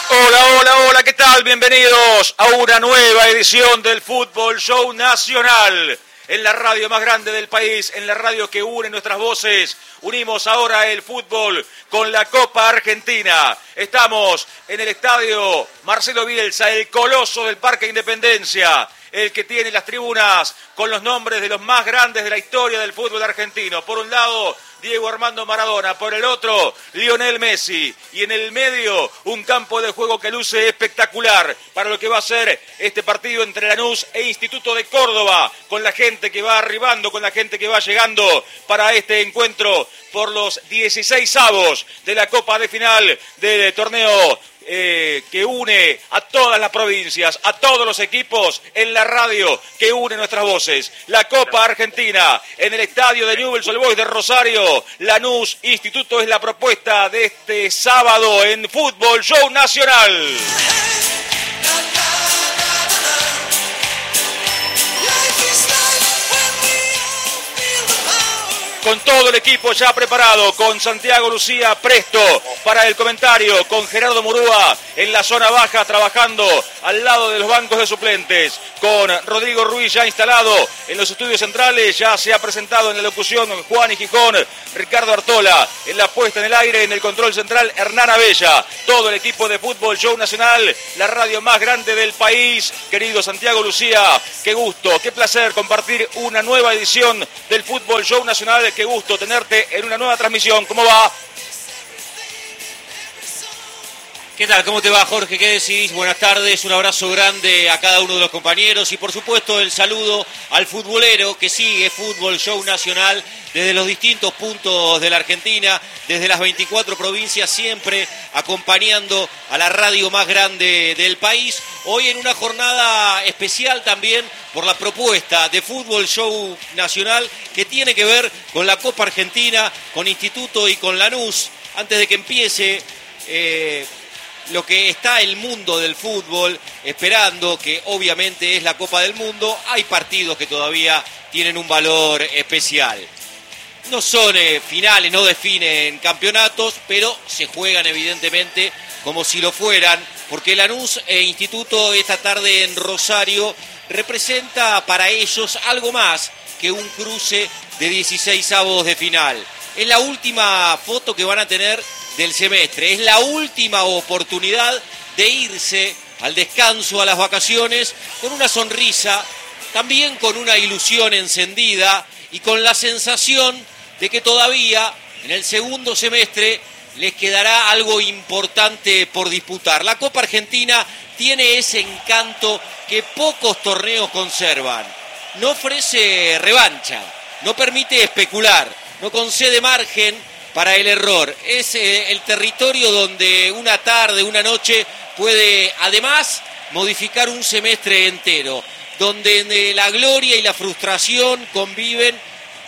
Hola, hola, hola, ¿qué tal? Bienvenidos a una nueva edición del Fútbol Show Nacional. En la radio más grande del país, en la radio que une nuestras voces. Unimos ahora el fútbol con la Copa Argentina. Estamos en el estadio Marcelo Bielsa, el coloso del Parque Independencia. El que tiene las tribunas con los nombres de los más grandes de la historia del fútbol argentino. Por un lado, Diego Armando Maradona, por el otro, Lionel Messi. Y en el medio, un campo de juego que luce espectacular para lo que va a ser este partido entre Lanús e Instituto de Córdoba, con la gente que va arribando, con la gente que va llegando para este encuentro por los 16avos de la Copa de Final del torneo que une a todas las provincias, a todos los equipos en la radio que une nuestras voces. La Copa Argentina en el estadio de Newell's Old Boys de Rosario. Lanús Instituto es la propuesta de este sábado en Fútbol Show Nacional. Con todo el equipo ya preparado, con Santiago Lucía presto para el comentario, con Gerardo Murúa en la zona baja trabajando al lado de los bancos de suplentes, con Rodrigo Ruiz ya instalado en los estudios centrales, ya se ha presentado en la locución Juan y Gijón, Ricardo Artola en la puesta en el aire, en el control central Hernán Abella, todo el equipo de Fútbol Show Nacional, la radio más grande del país. Querido Santiago Lucía, qué gusto, qué placer compartir una nueva edición del Fútbol Show Nacional. Qué gusto tenerte en una nueva transmisión. ¿Cómo va? ¿Qué tal? ¿Cómo te va, Jorge? ¿Qué decís? Buenas tardes, un abrazo grande a cada uno de los compañeros y por supuesto el saludo al futbolero que sigue Fútbol Show Nacional desde los distintos puntos de la Argentina, desde las 24 provincias, siempre acompañando a la radio más grande del país. Hoy en una jornada especial también por la propuesta de Fútbol Show Nacional que tiene que ver con la Copa Argentina, con Instituto y con Lanús. Antes de que empiece lo que está el mundo del fútbol esperando, que obviamente es la Copa del Mundo, hay partidos que todavía tienen un valor especial. No son finales, no definen campeonatos, pero se juegan evidentemente como si lo fueran, porque Lanús e Instituto esta tarde en Rosario representa para ellos algo más que un cruce de 16avos de final. Es la última foto que van a tener del semestre, es la última oportunidad de irse al descanso, a las vacaciones, con una sonrisa, también con una ilusión encendida y con la sensación de que todavía en el segundo semestre les quedará algo importante por disputar. La Copa Argentina tiene ese encanto que pocos torneos conservan. No ofrece revancha, no permite especular, no concede margen para el error. Es el territorio donde una tarde, una noche puede además modificar un semestre entero, donde la gloria y la frustración conviven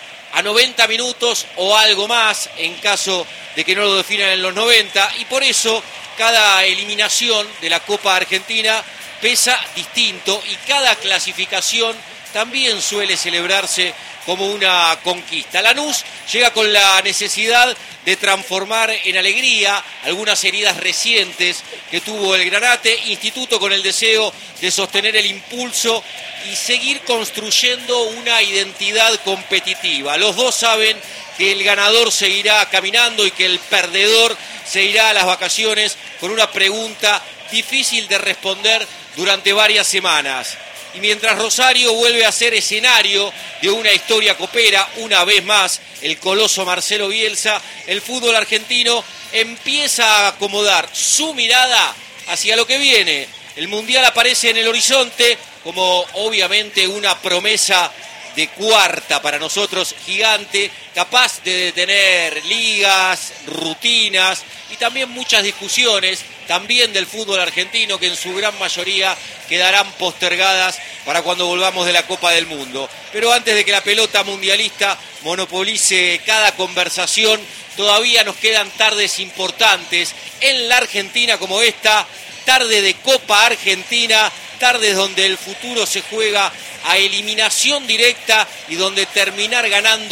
a 90 minutos o algo más en caso de que no lo definan en los 90, y por eso cada eliminación de la Copa Argentina pesa distinto y cada clasificación también suele celebrarse como una conquista. Lanús llega con la necesidad de transformar en alegría algunas heridas recientes que tuvo el Granate. Instituto con el deseo de sostener el impulso y seguir construyendo una identidad competitiva. Los dos saben que el ganador seguirá caminando y que el perdedor se irá a las vacaciones con una pregunta difícil de responder durante varias semanas. Y mientras Rosario vuelve a ser escenario de una historia copera, una vez más, el coloso Marcelo Bielsa, el fútbol argentino empieza a acomodar su mirada hacia lo que viene. El Mundial aparece en el horizonte como obviamente una promesa de cuarta para nosotros gigante, capaz de detener ligas, rutinas y también muchas discusiones, también del fútbol argentino, que en su gran mayoría quedarán postergadas para cuando volvamos de la Copa del Mundo. Pero antes de que la pelota mundialista monopolice cada conversación, todavía nos quedan tardes importantes en la Argentina como esta, tarde de Copa Argentina, tardes donde el futuro se juega a eliminación directa y donde terminar ganando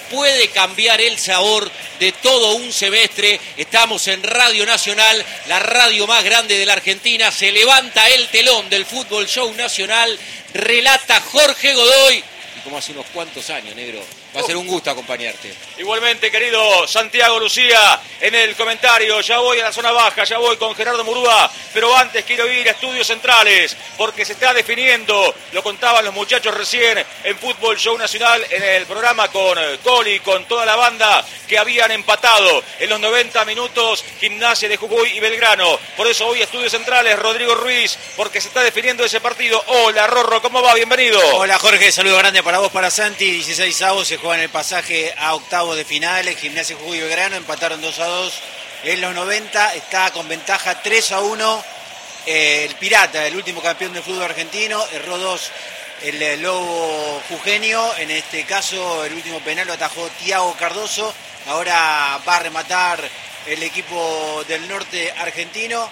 puede cambiar el sabor de todo un semestre. Estamos en Radio Nacional, la radio más grande de la Argentina. Se levanta el telón del Fútbol Show Nacional. Relata Jorge Godoy. Y como hace unos cuantos años, negro. Va a ser un gusto acompañarte. Igualmente, querido Santiago Lucía, en el comentario, ya voy a la zona baja, ya voy con Gerardo Murúa, pero antes quiero ir a Estudios Centrales, porque se está definiendo, lo contaban los muchachos recién en Fútbol Show Nacional, en el programa con Coli, con toda la banda que habían empatado en los 90 minutos Gimnasia de Jujuy y Belgrano. Por eso hoy Estudios Centrales, Rodrigo Ruiz, porque se está definiendo ese partido. Hola, Rorro, ¿cómo va? Bienvenido. Hola, Jorge, saludo grande para vos, para Santi. 16avos se juegan el pasaje a octavos de finales. Gimnasia de Jujuy y Belgrano empataron 2-2 en los 90. Está con ventaja 3-1 el Pirata, el último campeón del fútbol argentino. Erró 2 el Lobo Jujeño. En este caso, el último penal lo atajó Thiago Cardoso. Ahora va a rematar el equipo del norte argentino.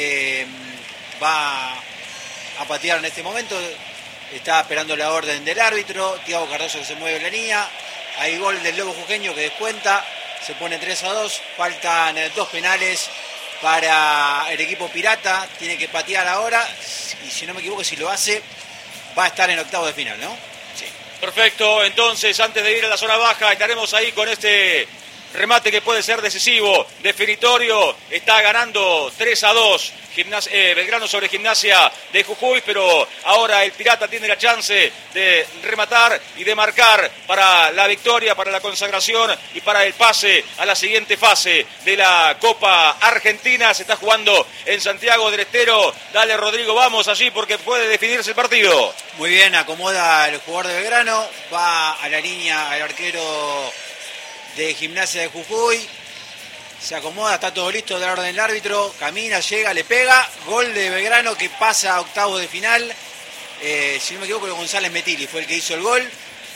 Va a patear en este momento. Está esperando la orden del árbitro. Thiago Cardoso que se mueve en la línea. Hay gol del Lobo Jujeño que descuenta. Se pone 3-2. Faltan 2 penales para el equipo Pirata. Tiene que patear ahora. Y si no me equivoco, si lo hace, va a estar en octavo de final, ¿no? Sí. Perfecto. Entonces, antes de ir a la zona baja, estaremos ahí con este remate que puede ser decisivo, definitorio. Está ganando 3-2 Belgrano sobre Gimnasia de Jujuy, pero ahora el Pirata tiene la chance de rematar y de marcar para la victoria, para la consagración y para el pase a la siguiente fase de la Copa Argentina. Se está jugando en Santiago del Estero. Dale, Rodrigo, vamos allí porque puede definirse el partido. Muy bien, acomoda el jugador de Belgrano, va a la línea el arquero de Gimnasia de Jujuy. Se acomoda, está todo listo de la orden del árbitro. Camina, llega, le pega. Gol de Belgrano que pasa a octavos de final. Si no me equivoco, González Metili fue el que hizo el gol.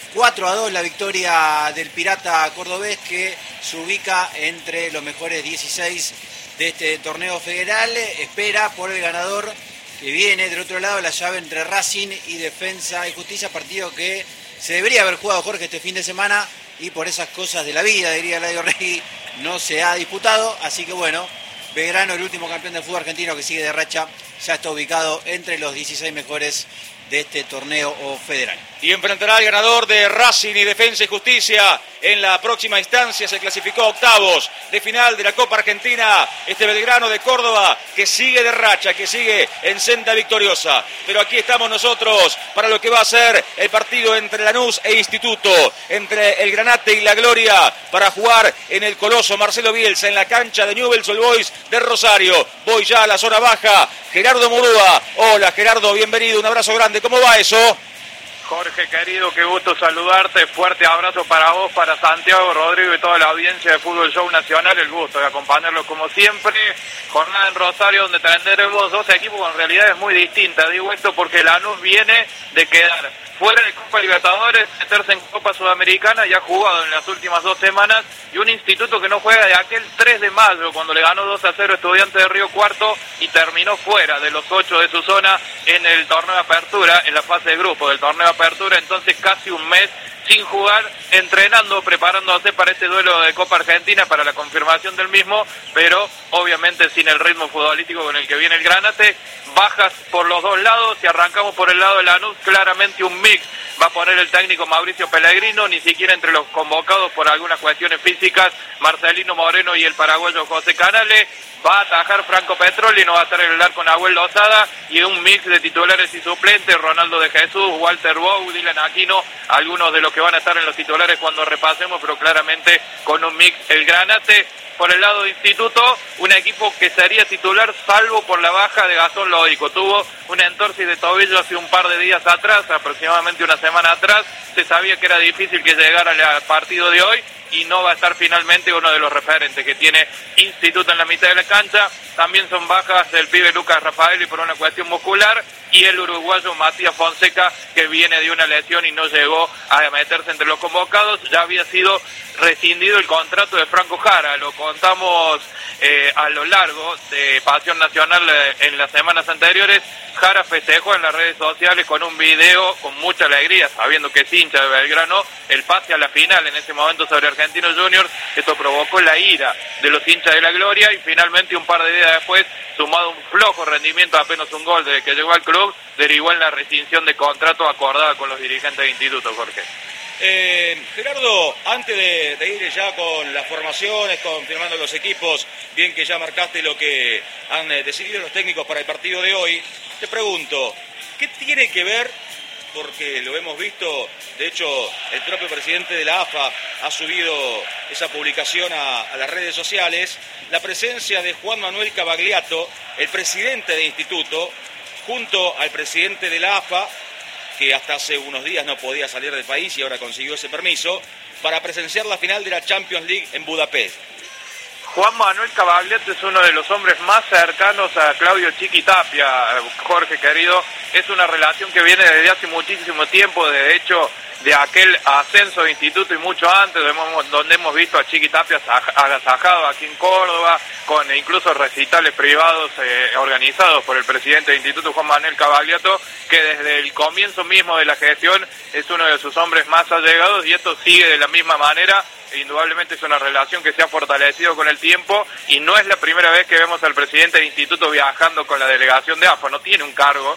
4-2 la victoria del Pirata cordobés, que se ubica entre los mejores 16 de este torneo federal. Espera por el ganador que viene del otro lado, la llave entre Racing y Defensa y Justicia. Partido que se debería haber jugado, Jorge, este fin de semana. Y por esas cosas de la vida, diría Eladio Rey, no se ha disputado. Así que bueno, Belgrano, el último campeón del fútbol argentino que sigue de racha, ya está ubicado entre los 16 mejores de este torneo federal. Y enfrentará al ganador de Racing y Defensa y Justicia en la próxima instancia. Se clasificó a octavos de final de la Copa Argentina. Este Belgrano de Córdoba que sigue de racha, que sigue en senda victoriosa. Pero aquí estamos nosotros para lo que va a ser el partido entre Lanús e Instituto, entre el Granate y la Gloria, para jugar en el Coloso Marcelo Bielsa, en la cancha de Newell's Old Boys de Rosario. Voy ya a la zona baja. Gerardo Murúa. Hola, Gerardo, bienvenido. Un abrazo grande. ¿Cómo va eso? Jorge, querido, qué gusto saludarte. Fuerte abrazo para vos, para Santiago, Rodrigo y toda la audiencia de Fútbol Show Nacional. El gusto de acompañarlos como siempre. Jornada en Rosario donde tendremos 2 equipos con realidades muy distintas. Digo esto porque Lanús viene de quedar fuera de Copa Libertadores, meterse en Copa Sudamericana, ya ha jugado en las últimas 2 semanas, y un Instituto que no juega de aquel 3 de mayo, cuando le ganó 2-0 Estudiantes de Río Cuarto y terminó fuera de los 8 de su zona en el torneo de apertura, en la fase de grupo del torneo de apertura. Entonces casi un mes sin jugar, entrenando, preparándose para este duelo de Copa Argentina, para la confirmación del mismo, pero obviamente sin el ritmo futbolístico con el que viene el Granate. Bajas por los 2 lados. Si arrancamos por el lado de Lanús, claramente un mix va a poner el técnico Mauricio Pellegrino, ni siquiera entre los convocados por algunas cuestiones físicas, Marcelino Moreno y el paraguayo José Canales. Va a atajar Franco Petrolli, no va a estar en el arco Nahuel Lozada, y un mix de titulares y suplentes, Ronaldo de Jesús, Walter Bou, Dylan Aquino, algunos de los que van a estar en los titulares cuando repasemos, pero claramente con un mix el Granate. Por el lado de Instituto, un equipo que sería titular salvo por la baja de Gastón Lódico. Tuvo una entorsis de tobillo hace un par de días atrás, aproximadamente una semana atrás. Se sabía que era difícil que llegara al partido de hoy, y no va a estar finalmente uno de los referentes que tiene Instituto en la mitad de la cancha. También son bajas el pibe Lucas Rafael y por una cuestión muscular, y el uruguayo Matías Fonseca, que viene de una lesión y no llegó a meterse entre los convocados. Ya había sido rescindido el contrato de Franco Jara, lo contamos a lo largo de Pasión Nacional en las semanas anteriores. Jara festejó en las redes sociales con un video con mucha alegría, sabiendo que es hincha de Belgrano, el pase a la final en ese momento sobre Argentinos Juniors. Esto provocó la ira de los hinchas de la Gloria, y finalmente un par de días después, sumado un flojo rendimiento, apenas un gol desde que llegó al club, derivó en la rescisión de contrato acordada con los dirigentes del instituto, Jorge. Gerardo, antes de ir ya con las formaciones, confirmando los equipos, bien que ya marcaste lo que han decidido los técnicos para el partido de hoy, te pregunto, ¿qué tiene que ver? Porque lo hemos visto, de hecho el propio presidente de la AFA ha subido esa publicación a las redes sociales, la presencia de Juan Manuel Cavagliato, el presidente de instituto, junto al presidente de la AFA, que hasta hace unos días no podía salir del país y ahora consiguió ese permiso, para presenciar la final de la Champions League en Budapest. Juan Manuel Cavagliato es uno de los hombres más cercanos a Claudio Chiqui Tapia, Jorge querido. Es una relación que viene desde hace muchísimo tiempo, de hecho, de aquel ascenso de instituto y mucho antes, donde hemos visto a Chiqui Tapia agasajado aquí en Córdoba, con incluso recitales privados organizados por el presidente del instituto, Juan Manuel Cavagliato, que desde el comienzo mismo de la gestión es uno de sus hombres más allegados, y esto sigue de la misma manera. Indudablemente es una relación que se ha fortalecido con el tiempo, y no es la primera vez que vemos al presidente del instituto viajando con la delegación de AFA. No tiene un cargo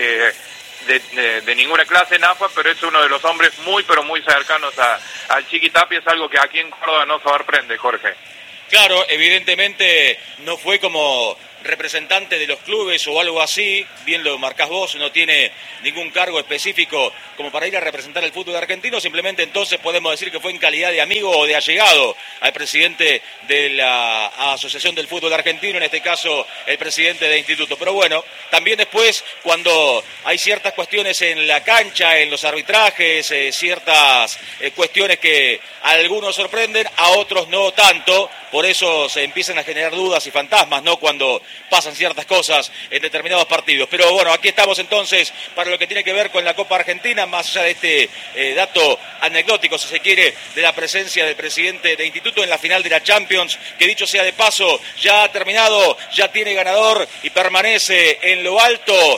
de ninguna clase en AFA, pero es uno de los hombres muy pero muy cercanos al Chiqui Tapia. Es algo que aquí en Córdoba no sorprende, Jorge. Claro, evidentemente no fue como representante de los clubes o algo así, bien lo marcás vos, no tiene ningún cargo específico como para ir a representar el fútbol argentino, simplemente entonces podemos decir que fue en calidad de amigo o de allegado al presidente de la Asociación del Fútbol Argentino, en este caso el presidente de instituto. Pero bueno, también después cuando hay ciertas cuestiones en la cancha, en los arbitrajes, ciertas cuestiones que a algunos sorprenden, a otros no tanto, por eso se empiezan a generar dudas y fantasmas, ¿no?, cuando pasan ciertas cosas en determinados partidos. Pero bueno, aquí estamos entonces para lo que tiene que ver con la Copa Argentina, más allá de este dato anecdótico, si se quiere, de la presencia del presidente de instituto en la final de la Champions, que dicho sea de paso, ya ha terminado, ya tiene ganador y permanece en lo alto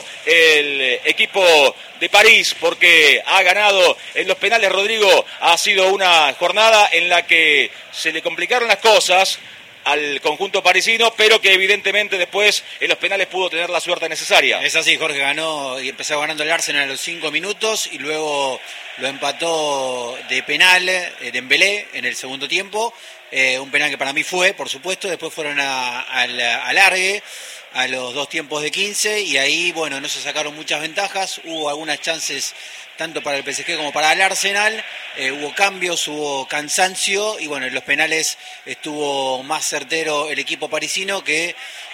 el equipo de París, porque ha ganado en los penales. Rodrigo, ha sido una jornada en la que se le complicaron las cosas al conjunto parisino, pero que evidentemente después en los penales pudo tener la suerte necesaria. Es así, Jorge, ganó y empezó ganando el Arsenal a los 5 minutos y luego lo empató de penal Dembélé en el segundo tiempo, un penal que para mí fue, por supuesto. Después fueron a alargue a los 2 tiempos de 15 y ahí, bueno, no se sacaron muchas ventajas, hubo algunas chances tanto para el PSG como para el Arsenal, hubo cambios, hubo cansancio y bueno, en los penales estuvo más certero el equipo parisino, que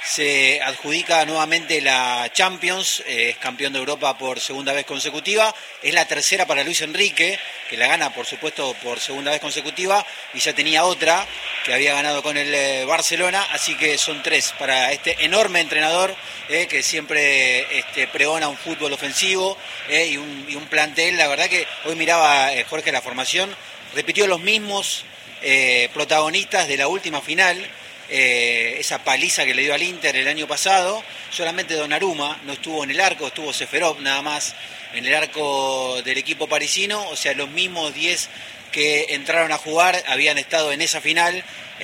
se adjudica nuevamente la Champions, es campeón de Europa por segunda vez consecutiva, es la tercera para Luis Enrique, que la gana por supuesto por segunda vez consecutiva, y ya tenía otra que había ganado con el Barcelona, así que son 3 para este enorme entrenador que siempre pregona un fútbol ofensivo y un plantel. La verdad que hoy miraba, Jorge, la formación, repitió los mismos protagonistas de la última final, esa paliza que le dio al Inter el año pasado. Solamente Donnarumma no estuvo en el arco, estuvo Seferov nada más en el arco del equipo parisino, o sea, los mismos 10 que entraron a jugar habían estado en esa final.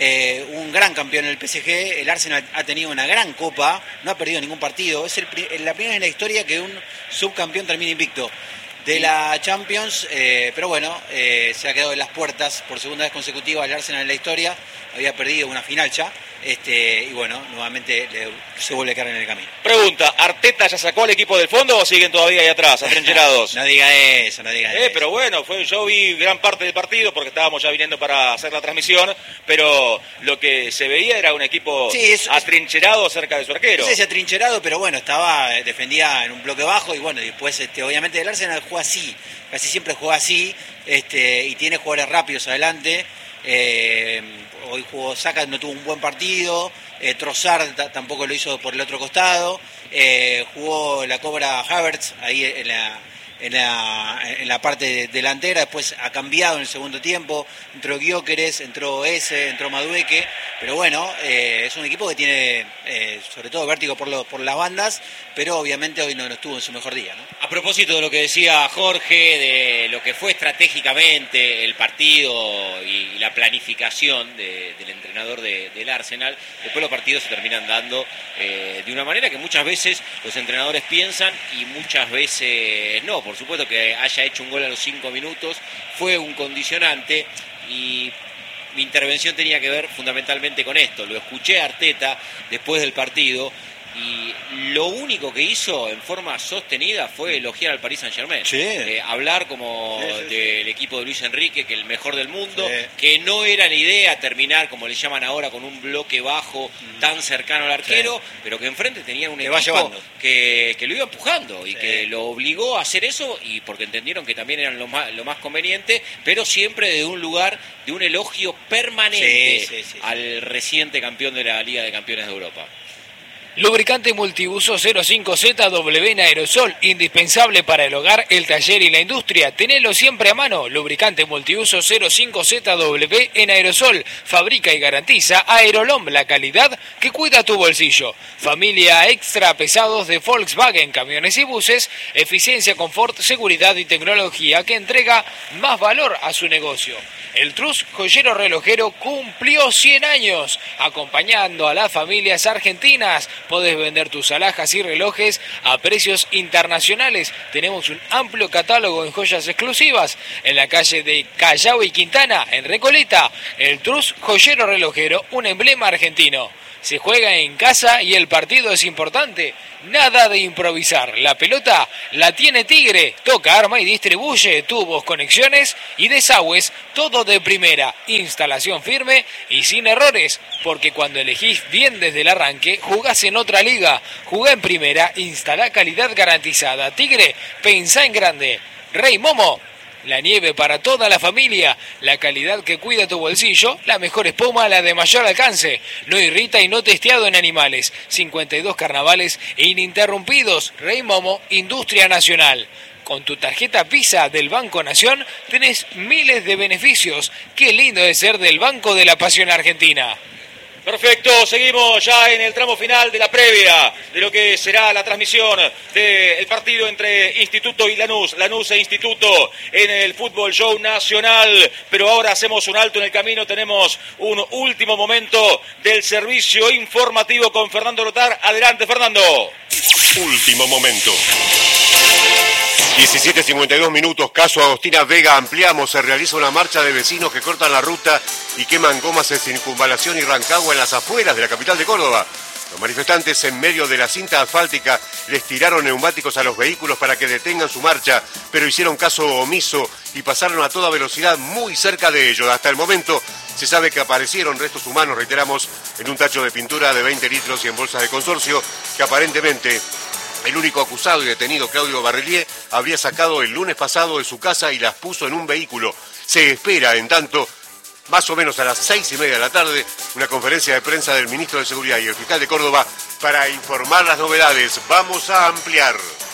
Un gran campeón el PSG, el Arsenal ha tenido una gran copa, no ha perdido ningún partido, es la primera en la historia que un subcampeón termina invicto de la Champions, pero bueno, se ha quedado en las puertas por segunda vez consecutiva el Arsenal en la historia, había perdido una final ya, y bueno, nuevamente se vuelve a quedar en el camino. Pregunta, ¿Arteta ya sacó al equipo del fondo o siguen todavía ahí atrás, atrincherados? No diga eso, no diga eso. Pero bueno, yo vi gran parte del partido porque estábamos ya viniendo para hacer la transmisión, pero lo que se veía era un equipo atrincherado cerca de su arquero. No sé si atrincherado, pero bueno, defendía en un bloque bajo y bueno, después obviamente el Arsenal juega así, casi siempre juega así, y tiene jugadores rápidos adelante. Hoy jugó Saka, no tuvo un buen partido. Trossard tampoco lo hizo por el otro costado. Jugó la Cobra Havertz ahí en la parte delantera, después ha cambiado en el segundo tiempo, entró Gyökeres, entró entró Madueke, pero bueno, es un equipo que tiene sobre todo vértigo por las bandas, pero obviamente hoy no estuvo en su mejor día, ¿no? A propósito de lo que decía Jorge, de lo que fue estratégicamente el partido y la planificación del entrenador del Arsenal, después los partidos se terminan dando de una manera que muchas veces los entrenadores piensan y muchas veces no. Por supuesto que haya hecho un gol a los 5 minutos fue un condicionante y mi intervención tenía que ver fundamentalmente con esto. Lo escuché a Arteta después del partido y lo único que hizo en forma sostenida fue elogiar al Paris Saint-Germain. Sí. Hablar como del equipo de Luis Enrique, que es el mejor del mundo, Sí. que no era la idea terminar, como le llaman ahora, con un bloque bajo tan cercano al arquero, pero que enfrente tenían un Que va equipo llevando. que lo iba empujando y Sí. que lo obligó a hacer eso, y porque entendieron que también eran lo más conveniente, pero siempre desde un lugar de un elogio permanente Sí. al reciente campeón de la Liga de Campeones de Europa. Lubricante multiuso 05ZW en aerosol, indispensable para el hogar, el taller y la industria. Tenelo siempre a mano. Lubricante multiuso 05ZW en aerosol. Fabrica y garantiza Aerolom, la calidad que cuida tu bolsillo. Familia extra pesados de Volkswagen, camiones y buses. Eficiencia, confort, seguridad y tecnología que entrega más valor a su negocio. El Trus Joyero Relojero cumplió 100 años, acompañando a las familias argentinas. Podés vender tus alhajas y relojes a precios internacionales. Tenemos un amplio catálogo en joyas exclusivas en la calle de Callao y Quintana, en Recoleta. El Trus Joyero Relojero, un emblema argentino. Se juega en casa y el partido es importante. Nada de improvisar. La pelota la tiene Tigre. Toca, arma y distribuye tubos, conexiones y desagües. Todo de primera. Instalación firme y sin errores. Porque cuando elegís bien desde el arranque, jugás en otra liga. Jugá en primera, instalá calidad garantizada. Tigre, pensá en grande. Rey Momo. La nieve para toda la familia, la calidad que cuida tu bolsillo, la mejor espuma, la de mayor alcance, no irrita y no testeado en animales, 52 carnavales ininterrumpidos, Rey Momo, Industria Nacional. Con tu tarjeta Visa del Banco Nación tenés miles de beneficios, qué lindo es ser del Banco de la Pasión Argentina. Perfecto, seguimos ya en el tramo final de la previa de lo que será la transmisión del partido entre Instituto y Lanús e Instituto en el Fútbol Show Nacional, pero ahora hacemos un alto en el camino, tenemos un último momento del servicio informativo con Fernando Lotar. Adelante, Fernando. Último momento. 17:52 minutos, caso Agostina Vega, ampliamos, se realiza una marcha de vecinos que cortan la ruta y queman gomas en Circunvalación y Rancagua en las afueras de la capital de Córdoba. Los manifestantes en medio de la cinta asfáltica les tiraron neumáticos a los vehículos para que detengan su marcha, pero hicieron caso omiso y pasaron a toda velocidad muy cerca de ellos. Hasta el momento se sabe que aparecieron restos humanos, reiteramos, en un tacho de pintura de 20 litros y en bolsas de consorcio que aparentemente el único acusado y detenido, Claudio Barrelier, habría sacado el lunes pasado de su casa y las puso en un vehículo. Se espera, en tanto, más o menos a las 6:30 de la tarde, una conferencia de prensa del ministro de Seguridad y el fiscal de Córdoba para informar las novedades. Vamos a ampliar.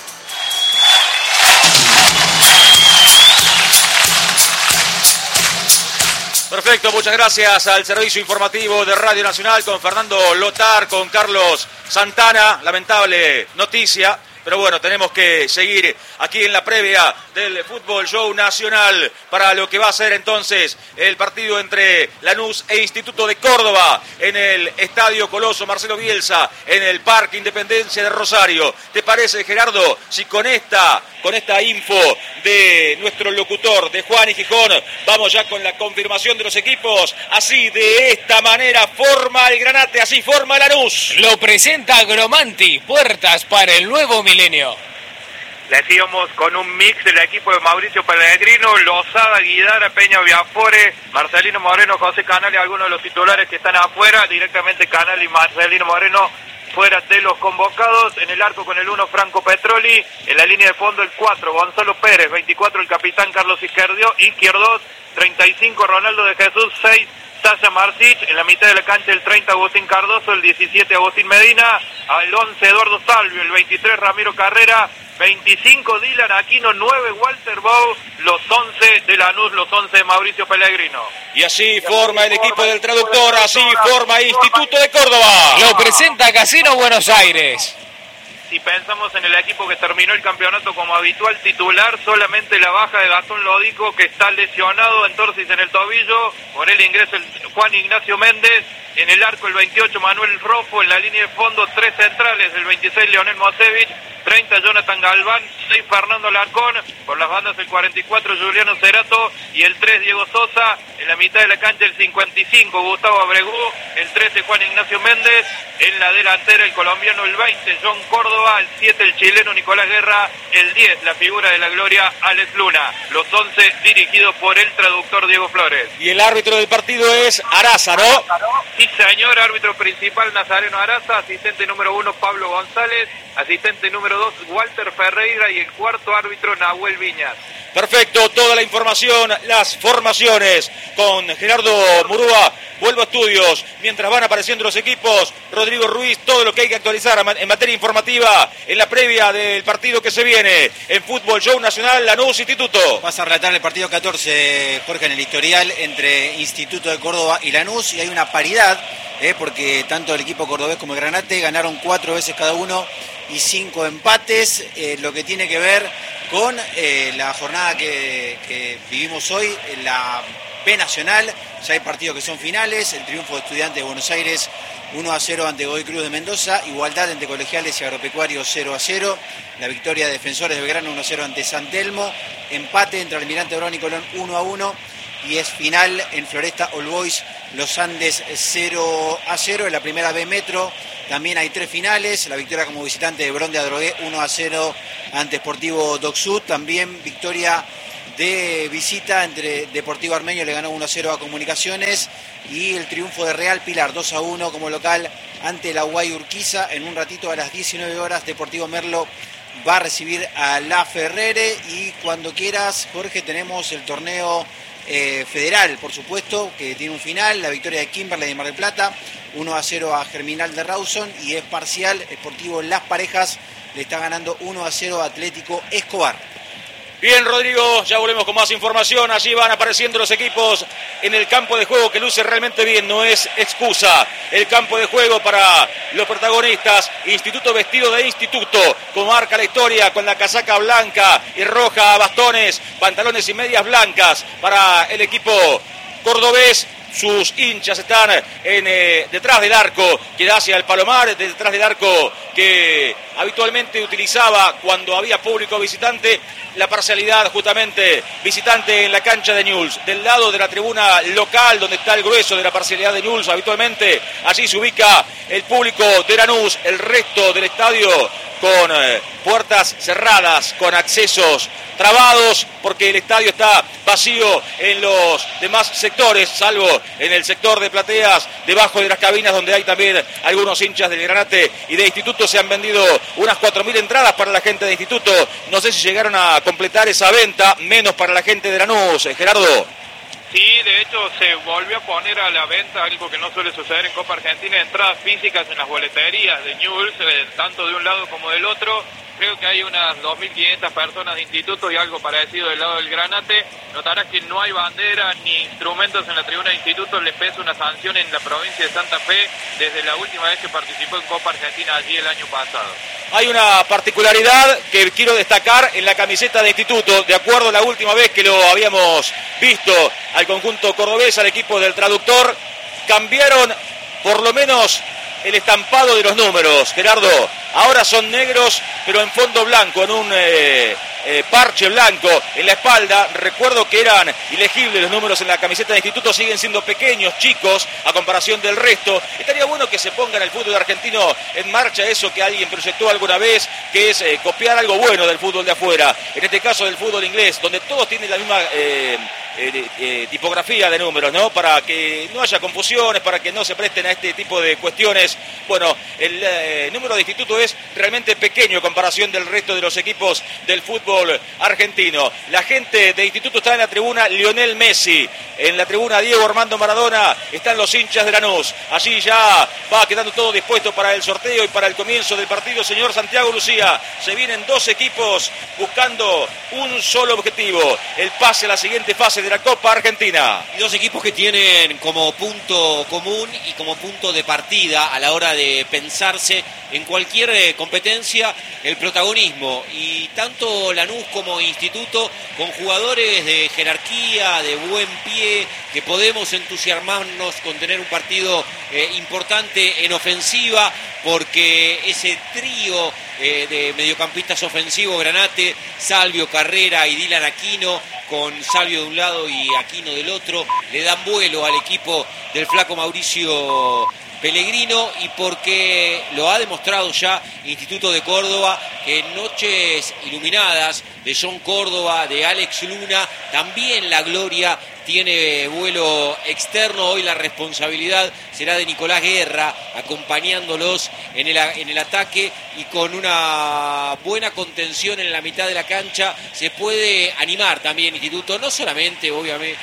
Perfecto, muchas gracias al servicio informativo de Radio Nacional con Fernando Lotar, con Carlos Santana. Lamentable noticia, pero bueno, tenemos que seguir aquí en la previa del Fútbol Show Nacional para lo que va a ser entonces el partido entre Lanús e Instituto de Córdoba en el Estadio Coloso Marcelo Bielsa, en el Parque Independencia de Rosario. ¿Te parece, Gerardo, si con esta info de nuestro locutor, de Juan y Gijón, vamos ya con la confirmación de los equipos? Así, de esta manera, forma el Granate, así forma Lanús. Lo presenta Agromanti, puertas para el nuevo milenio. Le decíamos con un mix del equipo de Mauricio Pellegrino, Lozada, Guidara, Peña Viafore, Marcelino Moreno, José Canal y algunos de los titulares que están afuera. Directamente Canal y Marcelino Moreno fuera de los convocados. En el arco con el 1 Franco Petroli, en la línea de fondo el 4 Gonzalo Pérez, 24 el capitán Carlos Izquierdos, 35 Ronaldo de Jesús, 6 Sasha Marcich, en la mitad de la cancha el 30 Agustín Cardoso, el 17 Agustín Medina, el 11 Eduardo Salvio, el 23 Ramiro Carrera, 25 Dylan Aquino, 9 Walter Bow, los 11 de Lanús, los 11 de Mauricio Pellegrino. Y así forma el equipo del traductor, así forma Instituto de Córdoba. Lo presenta Casino Buenos Aires. Si pensamos en el equipo que terminó el campeonato como habitual titular, solamente la baja de Gastón Lodico, que está lesionado en torsis en el tobillo. Por él ingresa el Juan Ignacio Méndez. En el arco el 28 Manuel Rofo, en la línea de fondo 3 centrales, el 26 Leonel Mosevich, 30 Jonathan Galván, 6 Fernando Alarcón, por las bandas el 44 Juliano Cerato y el 3 Diego Sosa, en la mitad de la cancha el 55 Gustavo Abregú, el 13 Juan Ignacio Méndez, en la delantera el colombiano el 20 John Córdoba, el 7 el chileno Nicolás Guerra, el 10 la figura de la gloria Alex Luna, los 11 dirigidos por el traductor Diego Flores. Y el árbitro del partido es Araza, ¿no? Sí, señor, árbitro principal Nazareno Araza, asistente número 1 Pablo González, asistente número 2 Walter Ferreira y el cuarto árbitro Nahuel Viñas. Perfecto, toda la información, las formaciones con Gerardo Murúa. Vuelvo a estudios, mientras van apareciendo los equipos, Rodrigo Ruiz, todo lo que hay que actualizar en materia informativa en la previa del partido que se viene en Fútbol Show Nacional Lanús Instituto. Vas a relatar el partido 14, Jorge, en el historial entre Instituto de Córdoba y Lanús, y hay una paridad, porque tanto el equipo cordobés como el Granate ganaron 4 veces cada uno y 5 empates, lo que tiene que ver con la jornada que vivimos hoy en la B Nacional. Ya hay partidos que son finales, el triunfo de Estudiantes de Buenos Aires 1-0 ante Godoy Cruz de Mendoza, igualdad entre Colegiales y Agropecuarios 0-0, la victoria de Defensores de Belgrano 1-0 ante San Telmo, empate entre Almirante Brown y Colón 1-1, y es final en Floresta All Boys Los Andes 0-0. En la primera B Metro también hay 3 finales, la victoria como visitante de Bron de Adrogué 1-0 ante Sportivo Doc Sud, también victoria de visita entre Deportivo Armenio, le ganó 1-0 a Comunicaciones, y el triunfo de Real Pilar 2-1 como local ante la Guay Urquiza. En un ratito a las 19 horas Deportivo Merlo va a recibir a La Ferrere, y cuando quieras, Jorge, tenemos el torneo federal, por supuesto, que tiene un final, la victoria de Kimberley de Mar del Plata 1-0 a Germinal de Rawson, y es parcial, Sportivo Las Parejas le está ganando 1-0 a Atlético Escobar. Bien, Rodrigo, ya volvemos con más información. Allí van apareciendo los equipos en el campo de juego, que luce realmente bien, no es excusa. El campo de juego para los protagonistas, Instituto vestido de instituto, como marca la historia, con la casaca blanca y roja a bastones, pantalones y medias blancas para el equipo cordobés. Sus hinchas están detrás del arco que da hacia el Palomar, detrás del arco que habitualmente utilizaba cuando había público visitante, la parcialidad justamente visitante en la cancha de Newell's. Del lado de la tribuna local, donde está el grueso de la parcialidad de Newell's, habitualmente allí se ubica el público de Lanús, el resto del estadio con puertas cerradas, con accesos trabados, porque el estadio está vacío en los demás sectores, salvo en el sector de plateas, debajo de las cabinas, donde hay también algunos hinchas del Granate y de Instituto. Se han vendido unas 4.000 entradas para la gente de Instituto. No sé si llegaron a completar esa venta, menos para la gente de Lanús. Gerardo. Sí, de hecho se volvió a poner a la venta algo que no suele suceder en Copa Argentina, entradas físicas en las boleterías de Newell's, tanto de un lado como del otro. Creo que hay unas 2.500 personas de Instituto y algo parecido del lado del Granate. Notarás que no hay bandera ni instrumentos en la tribuna de Instituto. Le pesa una sanción en la provincia de Santa Fe desde la última vez que participó en Copa Argentina, allí el año pasado. Hay una particularidad que quiero destacar en la camiseta de Instituto. De acuerdo a la última vez que lo habíamos visto al conjunto cordobés, al equipo del traductor, cambiaron por lo menos el estampado de los números, Gerardo. Ahora son negros, pero en fondo blanco, en un parche blanco en la espalda. Recuerdo que eran ilegibles los números en la camiseta de Instituto, siguen siendo pequeños, chicos, a comparación del resto. Estaría bueno que se ponga en el fútbol argentino en marcha eso que alguien proyectó alguna vez, que es copiar algo bueno del fútbol de afuera, en este caso del fútbol inglés, donde todos tienen la misma tipografía de números, ¿no? Para que no haya confusiones, para que no se presten a este tipo de cuestiones. Bueno, el número de Instituto es realmente pequeño en comparación del resto de los equipos del fútbol argentino. La gente de Instituto está en la tribuna Lionel Messi, en la tribuna Diego Armando Maradona están los hinchas de Lanús. Allí ya va quedando todo dispuesto para el sorteo y para el comienzo del partido. Señor Santiago Lucía, se vienen dos equipos buscando un solo objetivo, el pase a la siguiente fase de la Copa Argentina. Y dos equipos que tienen como punto común y como punto de partida a la hora de pensarse en cualquier competencia el protagonismo, y tanto Lanús como Instituto con jugadores de jerarquía, de buen pie, que podemos entusiasmarnos con tener un partido importante en ofensiva, porque ese trío de mediocampistas ofensivos, Granate, Salvio, Carrera y Dylan Aquino, con Salvio de un lado y Aquino del otro, le dan vuelo al equipo del flaco Mauricio Pellegrino, y porque lo ha demostrado ya Instituto de Córdoba, que en noches iluminadas de John Córdoba, de Alex Luna, también la gloria tiene vuelo externo. Hoy la responsabilidad será de Nicolás Guerra, acompañándolos en el ataque, y con una buena contención en la mitad de la cancha se puede animar también Instituto, no solamente obviamente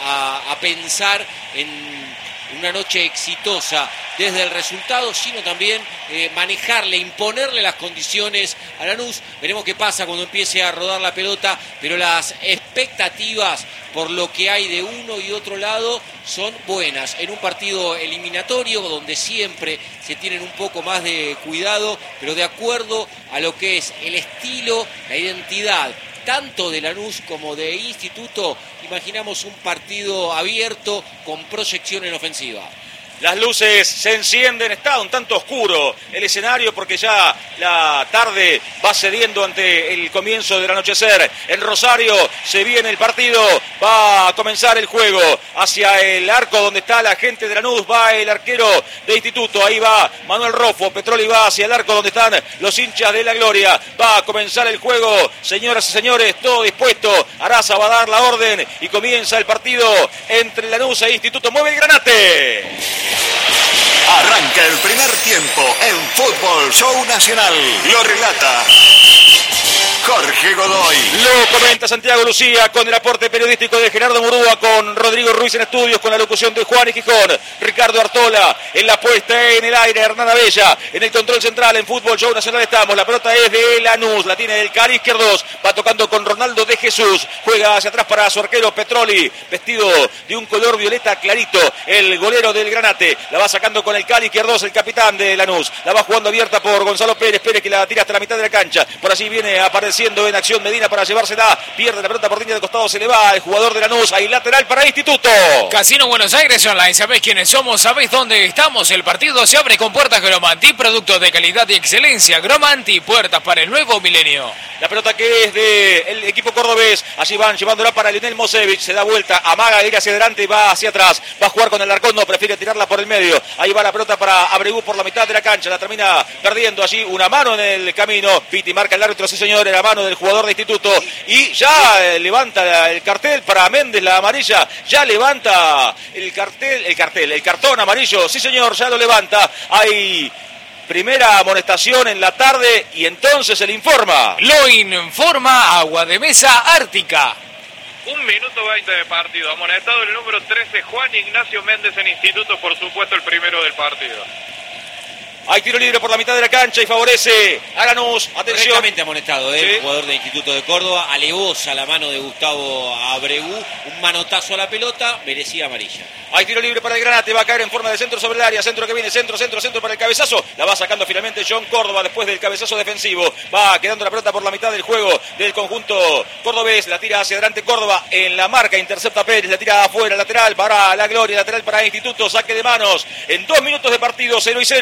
a pensar en una noche exitosa desde el resultado, sino también manejarle, imponerle las condiciones a Lanús. Veremos qué pasa cuando empiece a rodar la pelota, pero las expectativas por lo que hay de uno y otro lado son buenas. En un partido eliminatorio donde siempre se tienen un poco más de cuidado, pero de acuerdo a lo que es el estilo, la identidad tanto de Lanús como de Instituto, imaginamos un partido abierto con proyección en ofensiva. Las luces se encienden, está un tanto oscuro el escenario porque ya la tarde va cediendo ante el comienzo del anochecer. En Rosario se viene el partido, va a comenzar el juego hacia el arco donde está la gente de Lanús, va el arquero de Instituto, ahí va Manuel Rofo, Petroli va hacia el arco donde están los hinchas de la Gloria, va a comenzar el juego, señoras y señores, todo dispuesto, Araza va a dar la orden y comienza el partido entre Lanús e Instituto. Mueve el Granate. Arranca el primer tiempo en Fútbol Show Nacional. Lo relata Jorge Godoy. Lo comenta Santiago Lucía con el aporte periodístico de Gerardo Murúa, con Rodrigo Ruiz en estudios, con la locución de Juan y Gijón, Ricardo Artola en la puesta en el aire, Hernán Abella en el control central. En Fútbol Show Nacional estamos, la pelota es de Lanús, la tiene el Cali izquierdos, va tocando con Ronaldo de Jesús, juega hacia atrás para su arquero Petroli, vestido de un color violeta clarito, el golero del Granate, la va sacando con el Cali izquierdos, el capitán de Lanús, la va jugando abierta por Gonzalo Pérez, que la tira hasta la mitad de la cancha, por allí viene apareciendo en acción Medina para llevársela, pierde la pelota por línea de costado, se le va el jugador de Lanús, ahí lateral para Instituto. Casino Buenos Aires Online, ¿sabés quiénes somos? ¿Sabés dónde estamos? El partido se abre con puertas Gromanti, productos de calidad y excelencia. Gromanti, puertas para el nuevo milenio. La pelota que es del equipo cordobés, allí van llevándola para Lionel Mosevich, se da vuelta, amaga de ir hacia adelante y va hacia atrás, va a jugar con el Arcón, no, prefiere tirarla por el medio, ahí va la pelota para Abregu por la mitad de la cancha, la termina perdiendo allí, una mano en el camino, Piti marca el árbitro, sí señor, era mano del jugador de Instituto, y ya levanta el cartel para Méndez, la amarilla, ya levanta el cartón amarillo, sí señor, ya lo levanta, hay primera amonestación en la tarde y entonces se le informa. Lo informa Agua de Mesa Ártica. 1 minuto 20 de partido. Amonestado el número 13, Juan Ignacio Méndez en Instituto, por supuesto el primero del partido. Hay tiro libre por la mitad de la cancha y favorece a Lanús. Atención. Correctamente amonestado, Sí. El jugador de Instituto de Córdoba. Alevosa la mano de Gustavo Abregu. Un manotazo a la pelota, merecía amarilla. Hay tiro libre para el Granate, va a caer en forma de centro sobre el área, centro que viene, centro para el cabezazo, la va sacando finalmente John Córdoba después del cabezazo defensivo, va quedando la pelota por la mitad del juego del conjunto cordobés, la tira hacia adelante Córdoba en la marca, intercepta Pérez, la tira afuera, lateral para la Gloria, lateral para Instituto, saque de manos, en 2 minutos de partido, 0-0. Te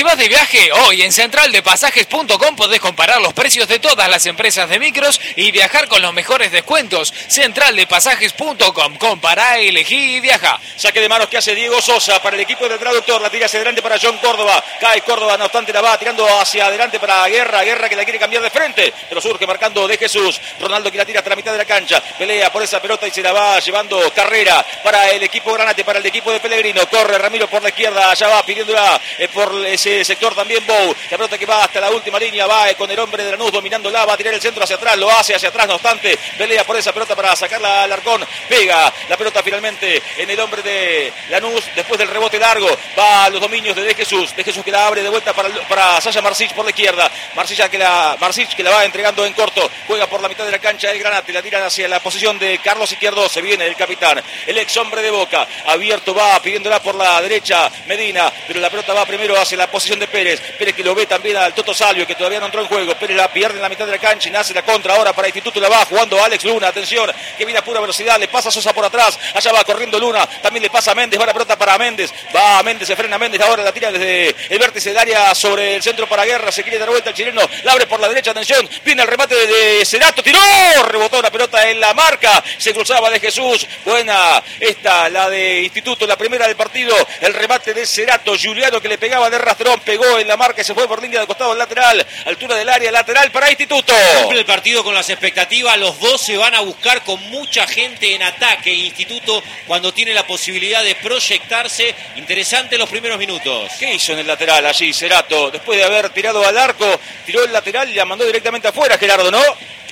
vas de viaje? Hoy en centraldepasajes.com podés comparar los precios de todas las empresas de micros y viajar con los mejores descuentos. Centraldepasajes.com. Compará, elegí y viaja. Saque de manos que hace Diego Sosa para el equipo del traductor. La tira hacia adelante para John Córdoba. Cae Córdoba, no obstante la va tirando hacia adelante para Guerra. Guerra que la quiere cambiar de frente, pero surge marcando De Jesús. Ronaldo que la tira hasta la mitad de la cancha. Pelea por esa pelota y se la va llevando Carrera para el equipo Granate, para el equipo de Pellegrino. Corre Ramiro por la izquierda. Allá va pidiéndola por ese sector también Bou. La pelota que va hasta la última línea. Va con el hombre de Lanús dominándola. Va a tirar el centro hacia atrás. Lo hace hacia atrás, no obstante. Pelea por esa pelota para sacarla al Arcón. Pega la pelota finalmente en el hombre de Lanús. Después del rebote largo. Va a los dominios de Jesús. De Jesús que la abre de vuelta para Sasha Marsic por la izquierda. Marsic que la va entregando en corto. Juega por la mitad de la cancha el Granate. La tiran hacia la posición de Carlos Izquierdo. Se viene el capitán. El ex hombre de Boca. Abierto va pidiéndola por la derecha Medina. Pero la pelota va primero hacia la posición de Pérez. Pérez que lo ve también al Toto Salvio, que todavía no entró en juego. Pérez la pierde en la mitad de la cancha y nace la contra ahora para Instituto. La va jugando Alex Luna. Atención, que viene a pura velocidad. Le pasa Sosa por atrás. Allá va corriendo Luna. También le pasa a Méndez. Va la pelota para Méndez. Va Méndez, se frena Méndez. Ahora la tira desde el vértice del área sobre el centro para Guerra. Se quiere dar vuelta el chileno. La abre por la derecha. Atención, viene el remate de Cerato. Tiró. Rebotó la pelota en la marca. Se cruzaba de Jesús. Buena esta, la de Instituto. La primera del partido. El remate de Cerato. Juliano que le pegaba de rastrón. Pegó en la marca y se fue por línea de costado lateral. Altura del área lateral para Instituto. Cumple el partido con las expectativas. Los dos se van a buscar con mucha gente en ataque. Instituto cuando tiene la posibilidad de proyectarse. Interesante los primeros minutos. ¿Qué hizo en el lateral allí Cerato? Después de haber tirado al arco, tiró el lateral y la mandó directamente afuera, Gerardo, ¿no?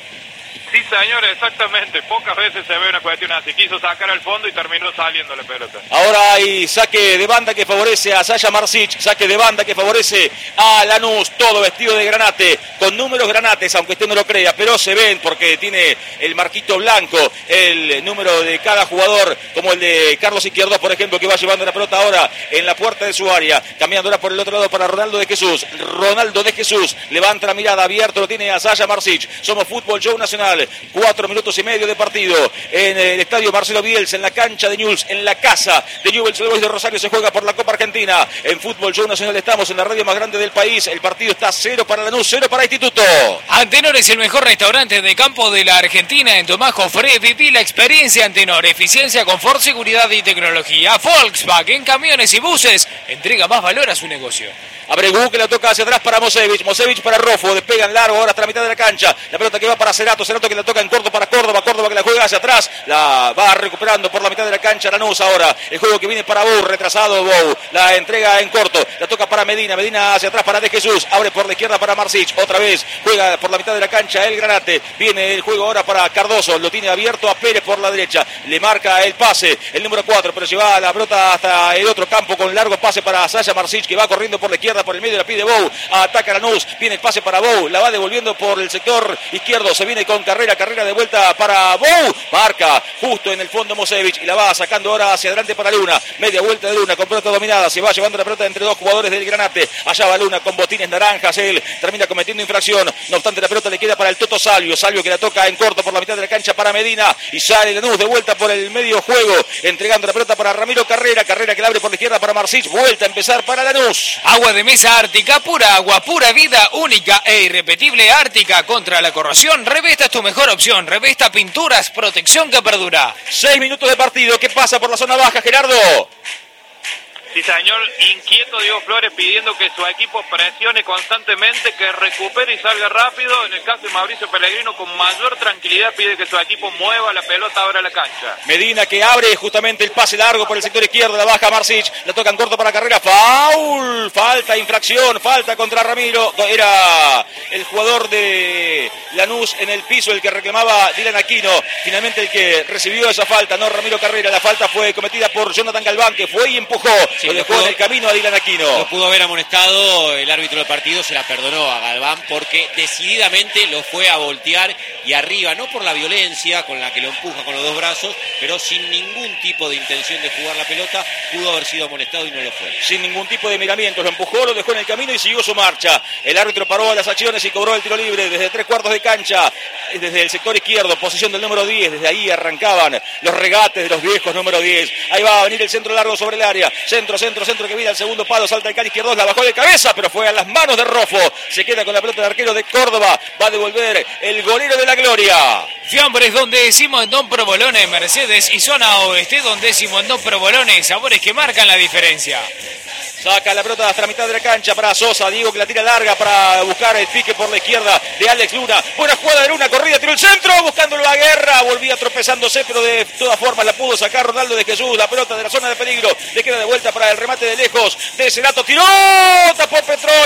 Sí, señor, exactamente. Pocas veces se ve una cuestión así. Quiso sacar al fondo y terminó saliendo la pelota. Ahora hay saque de banda que favorece a Sasha Marsic. Saque de banda que favorece a Lanús. Todo vestido de granate. Con números granates, aunque usted no lo crea. Pero se ven porque tiene el marquito blanco. El número de cada jugador. Como el de Carlos Izquierdo, por ejemplo, que va llevando la pelota ahora en la puerta de su área. Cambiando ahora por el otro lado para Ronaldo de Jesús. Ronaldo de Jesús levanta la mirada. Abierto lo tiene a Sasha Marsic. Somos Fútbol Show Nacional. 4 minutos y medio de partido en el estadio Marcelo Bielsa, en la cancha de Newell's, en la casa de Newell's Old Boys de Rosario. Se juega por la Copa Argentina. En Fútbol Show Nacional estamos en la radio más grande del país. El partido está 0 para Lanús, 0 para Instituto. Antenor es el mejor restaurante de campo de la Argentina. En Tomás Jofré viví la experiencia Antenor. Eficiencia, confort, seguridad y tecnología. Volkswagen, camiones y buses. Entrega más valor a su negocio. Abregu que la toca hacia atrás para Mosevich. Mosevich para Rofo. Despegan largo ahora hasta la mitad de la cancha. La pelota que va para Cerato. Cerato que la toca en corto para Córdoba. Córdoba que la juega hacia atrás. La va recuperando por la mitad de la cancha Lanús ahora. El juego que viene para Bou. Retrasado Bou. La entrega en corto. La toca para Medina. Medina hacia atrás para De Jesús. Abre por la izquierda para Marsic. Otra vez. Juega por la mitad de la cancha el Granate. Viene el juego ahora para Cardoso. Lo tiene abierto a Pérez por la derecha. Le marca el pase. El número 4. Pero lleva la pelota hasta el otro campo con largo pase para Sasha Marsic, que va corriendo por la izquierda. Por el medio la pide Bou. Ataca Lanús. Viene el pase para Bou. La va devolviendo por el sector izquierdo. Se viene con Carrera. Carrera de vuelta para Bou. Marca justo en el fondo Mosevich. Y la va sacando ahora hacia adelante para Luna. Media vuelta de Luna con pelota dominada. Se va llevando la pelota entre dos jugadores del Granate. Allá va Luna con botines naranjas. Él termina cometiendo infracción. No obstante la pelota le queda para el Toto Salvio. Salvio que la toca en corto por la mitad de la cancha para Medina. Y sale Lanús de vuelta por el medio juego. Entregando la pelota para Ramiro Carrera. Carrera que la abre por la izquierda para Marsic. Vuelta a empezar para Lanús. Agua de mesa Ártica, pura agua, pura vida, única e irrepetible. Ártica contra la corrosión. Revesta es tu mejor opción. Revesta Pinturas, protección que perdura. 6 minutos de partido. ¿Qué pasa por la zona baja, Gerardo? Sí, señor, inquieto Diego Flores pidiendo que su equipo presione constantemente, que recupere y salga rápido. En el caso de Mauricio Pellegrino, con mayor tranquilidad pide que su equipo mueva la pelota ahora a la cancha. Medina que abre justamente el pase largo por el sector izquierdo, la baja Marsic, la toca en corto para Carrera, foul, falta, infracción, falta contra Ramiro. Era el jugador de Lanús en el piso el que reclamaba Dylan Aquino, finalmente el que recibió esa falta, no Ramiro Carrera. La falta fue cometida por Jonathan Galván, que fue y empujó. Sí, lo dejó en el camino a Dylan Aquino. Lo pudo haber amonestado el árbitro del partido, se la perdonó a Galván porque decididamente lo fue a voltear y arriba, no por la violencia con la que lo empuja con los dos brazos, pero sin ningún tipo de intención de jugar la pelota, pudo haber sido amonestado y no lo fue. Sin ningún tipo de miramiento, lo empujó, lo dejó en el camino y siguió su marcha. El árbitro paró las acciones y cobró el tiro libre desde 3/4 de cancha, desde el sector izquierdo, posición del número 10, desde ahí arrancaban los regates de los viejos número 10. Ahí va a venir el centro largo sobre el área, centro centro que viene al segundo palo, salta el Cali izquierdo, la bajó de cabeza, pero fue a las manos de Rofo. Se queda con la pelota de arquero de Córdoba. Va a devolver el golero de la gloria. Fiambres, donde decimos en Don Provolone, Mercedes y zona oeste, donde decimos en Don Provolone, sabores que marcan la diferencia. Saca la pelota hasta la mitad de la cancha para Sosa. Diego que la tira larga para buscar el pique por la izquierda de Alex Luna. Buena jugada de Luna, corrida, tiró el centro, buscándolo a Guerra. Volvía tropezándose, pero de todas formas la pudo sacar Ronaldo de Jesús. La pelota de la zona de peligro. Le queda de vuelta para el remate de lejos de Cerato. Tiró, tapó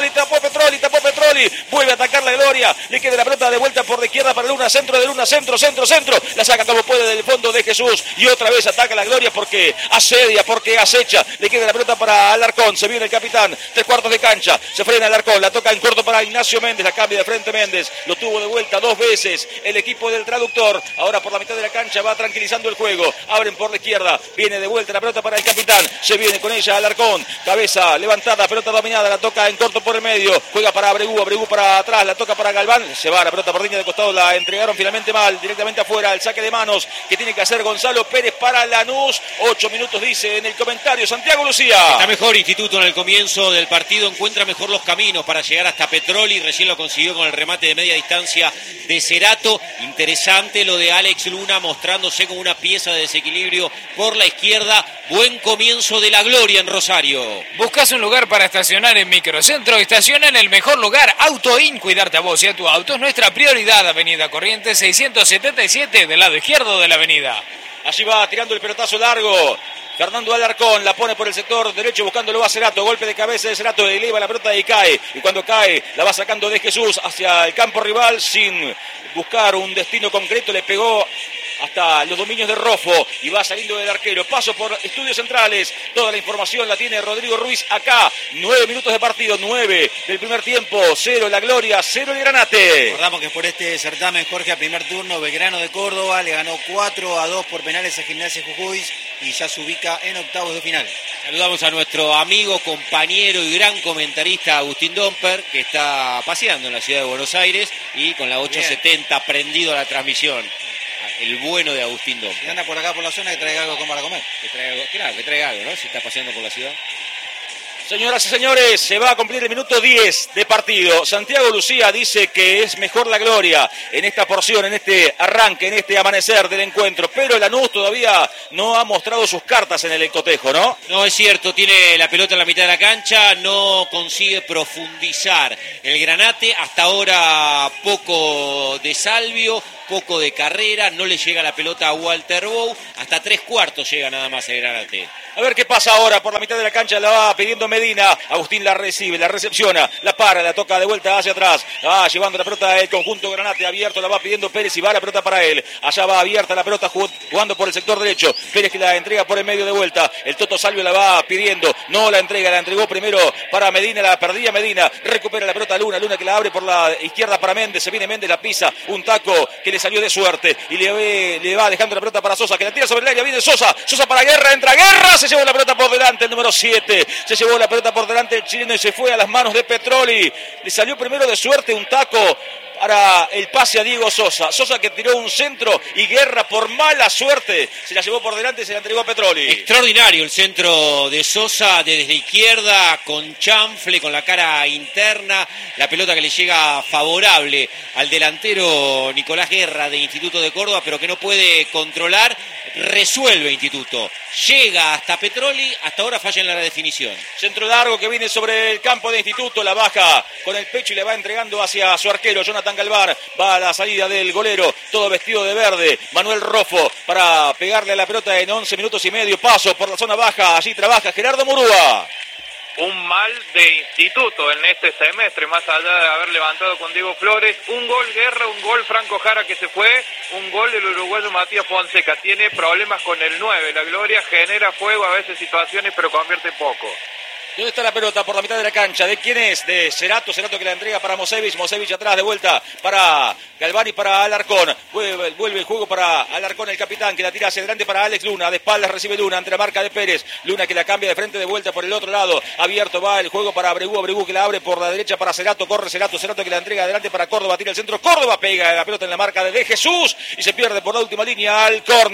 Petroli. Vuelve a atacar la gloria. Le queda la pelota de vuelta por la izquierda para Luna. Centro de Luna, centro. La saca como puede del fondo de Jesús. Y otra vez ataca la gloria porque asedia, porque acecha. Le queda la pelota para Alarcón. Se viene el capitán, 3/4 de cancha, se frena Alarcón, la toca en corto para Ignacio Méndez, la cambia de frente Méndez, lo tuvo de vuelta 2 veces el equipo del traductor, ahora por la mitad de la cancha va tranquilizando el juego, abren por la izquierda, viene de vuelta la pelota para el capitán, se viene con ella Alarcón, cabeza levantada, pelota dominada, la toca en corto por el medio, juega para Abregu para atrás, la toca para Galván, se va la pelota por línea de costado, la entregaron finalmente mal, directamente afuera, el saque de manos que tiene que hacer Gonzalo Pérez para Lanús, 8 minutos dice en el comentario Santiago Lucía. Está mejor Instituto en el comienzo del partido, encuentra mejor los caminos para llegar hasta Petroli, recién lo consiguió con el remate de media distancia de Cerato. Interesante lo de Alex Luna mostrándose como una pieza de desequilibrio por la izquierda. Buen comienzo de la gloria en Rosario. ¿Buscas un lugar para estacionar en Microcentro? Estaciona en el mejor lugar, AutoIn. Cuidarte a vos y a tu auto es nuestra prioridad. Avenida Corrientes 677 del lado izquierdo de la avenida. Allí va tirando el pelotazo largo Fernando Alarcón, la pone por el sector derecho buscándolo a Cerato, golpe de cabeza de Cerato, eleva la pelota y cae, y cuando cae la va sacando de Jesús hacia el campo rival sin buscar un destino concreto, le pegó hasta los dominios de Rofo y va saliendo del arquero. Paso por Estudios Centrales, toda la información la tiene Rodrigo Ruiz acá. 9 minutos de partido, 9 del primer tiempo, 0 la gloria, 0 el Granate. Recordamos que por este certamen, Jorge, a primer turno, Belgrano de Córdoba le ganó 4-2 por penales a Gimnasia Jujuy y ya se ubica en octavos de final. Saludamos a nuestro amigo, compañero y gran comentarista Agustín Domper, que está paseando en la ciudad de Buenos Aires y con la 870 prendido a la transmisión. El bueno de Agustín Domper. Si anda por acá por la zona, que traiga algo para comer. Que traiga algo, ¿no? Si está paseando por la ciudad. Señoras y señores, se va a cumplir el minuto 10 de partido. Santiago Lucía dice que es mejor la gloria en esta porción, en este arranque, en este amanecer del encuentro. Pero Lanús todavía no ha mostrado sus cartas en el cotejo, ¿no? No, es cierto, tiene la pelota en la mitad de la cancha, no consigue profundizar. El Granate hasta ahora poco de Salvio, poco de carrera, no le llega la pelota a Walter Bow, hasta 3/4 llega nada más el Granate. A ver qué pasa ahora por la mitad de la cancha, la va pidiendo Medina, Agustín la recibe, la recepciona, la para, la toca de vuelta hacia atrás, llevando la pelota el conjunto Granate, abierto, la va pidiendo Pérez y va la pelota para él, allá va abierta la pelota jugando por el sector derecho, Pérez que la entrega por el medio de vuelta, el Toto Salvio la va pidiendo, no la entrega, la entregó primero para Medina, la perdía Medina, recupera la pelota Luna que la abre por la izquierda para Méndez, se viene Méndez, la pisa, un taco que le salió de suerte y le va dejando la pelota para Sosa, que la tira sobre el área, viene Sosa para Guerra, entra Guerra, se llevó la pelota por delante, el número 7, se llevó la pelota por delante el chileno y se fue a las manos de Petroli, le salió primero de suerte un taco para el pase a Diego Sosa, Sosa que tiró un centro y Guerra por mala suerte se la llevó por delante y se la entregó a Petroli. Extraordinario el centro de Sosa desde la izquierda con chanfle, con la cara interna, la pelota que le llega favorable al delantero Nicolás Guerra de Instituto de Córdoba, pero que no puede controlar, resuelve Instituto, llega hasta Petroli, hasta ahora falla en la definición. Centro largo que viene sobre el campo de Instituto, la baja con el pecho y le va entregando hacia su arquero Jonathan Galvar, va a la salida del golero, todo vestido de verde, Manuel Rofo para pegarle a la pelota en 11 minutos y medio, paso por la zona baja, allí trabaja Gerardo Murúa. Un mal de Instituto en este semestre, más allá de haber levantado con Diego Flores, un gol Guerra, un gol Franco Jara que se fue, un gol del uruguayo Matías Fonseca, tiene problemas con el 9, la gloria genera fuego, a veces situaciones, pero convierte poco. ¿Dónde está la pelota? Por la mitad de la cancha. ¿De quién es? De Cerato que la entrega para Mosevich atrás de vuelta para Galván y para Alarcón. Vuelve el juego para Alarcón, el capitán, que la tira hacia adelante para Alex Luna. De espaldas recibe Luna ante la marca de Pérez. Luna que la cambia de frente de vuelta por el otro lado. Abierto va el juego para Abregu que la abre por la derecha para Cerato. Corre Cerato que la entrega adelante para Córdoba. Tira el centro. Córdoba pega la pelota en la marca de Jesús y se pierde por la última línea al córner.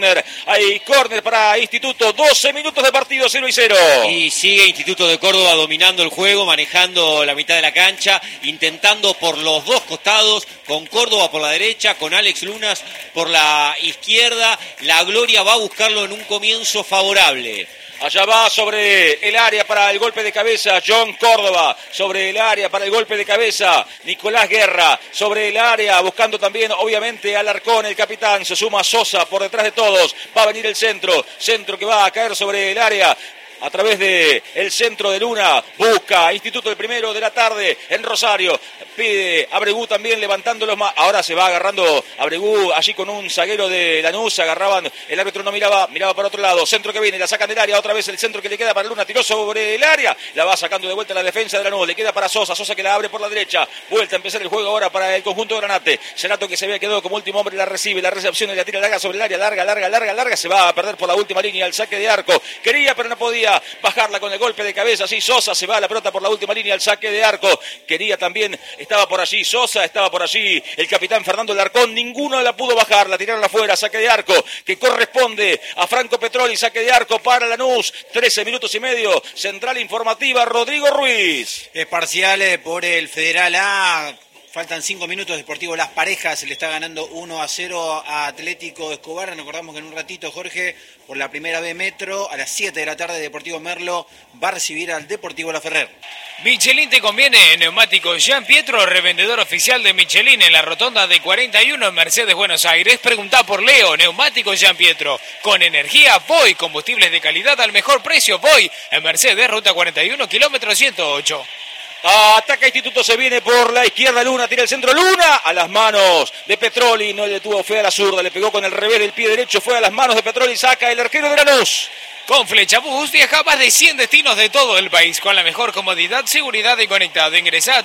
Hay córner para Instituto, 12 minutos de partido, 0-0. Y sigue Instituto de Córdoba dominando el juego, manejando la mitad de la cancha, intentando por los dos costados, con Córdoba por la derecha, con Alex Lunas por la izquierda. La Gloria va a buscarlo en un comienzo favorable. Allá va sobre el área para el golpe de cabeza John Córdoba, sobre el área para el golpe de cabeza Nicolás Guerra, sobre el área buscando también obviamente Alarcón, el capitán, se suma Sosa por detrás de todos, va a venir el centro que va a caer sobre el área. A través de el centro de Luna, busca Instituto el primero de la tarde en Rosario, pide Abregú también levantando los más. Ahora se va agarrando Abregú allí con un zaguero de Lanús, agarraban, el árbitro no miraba para otro lado, centro que viene, la sacan del área, otra vez el centro que le queda para Luna, tiró sobre el área, la va sacando de vuelta la defensa de Lanús, le queda para Sosa que la abre por la derecha, vuelta a empezar el juego ahora para el conjunto de Granate, Cerato que se había quedado como último hombre, la recibe, la recepción y la tira larga sobre el área, larga, se va a perder por la última línea, el saque de arco, quería pero no podía bajarla con el golpe de cabeza, así Sosa se va a la pelota por la última línea, el saque de arco, quería también, estaba por allí Sosa, estaba por allí el capitán Fernando Alarcón, ninguno la pudo bajar, la tiraron afuera, saque de arco, que corresponde a Franco Petroli, saque de arco para Lanús, 13 minutos y medio, central informativa Rodrigo Ruiz. Es parcial por el Federal A. Faltan 5 minutos, Deportivo Las Parejas le está ganando 1-0 a Atlético Escobar. Recordamos que en un ratito, Jorge, por la primera B Metro, a las 7 de la tarde, Deportivo Merlo va a recibir al Deportivo La Ferrer. Michelin te conviene, neumáticos Jean Pietro, revendedor oficial de Michelin en la rotonda de 41 en Mercedes, Buenos Aires. Preguntá por Leo, neumáticos Jean Pietro. Con energía, voy, combustibles de calidad al mejor precio, voy. En Mercedes, ruta 41, kilómetro 108. Ataca Instituto, se viene por la izquierda Luna, tira el centro Luna, a las manos de Petroli, no le tuvo fe a la zurda, le pegó con el revés del pie derecho, fue a las manos de Petroli, saca el arquero de Lanús. Con Flechabús viaja más de 100 destinos de todo el país con la mejor comodidad, seguridad y conectado. Ingresá a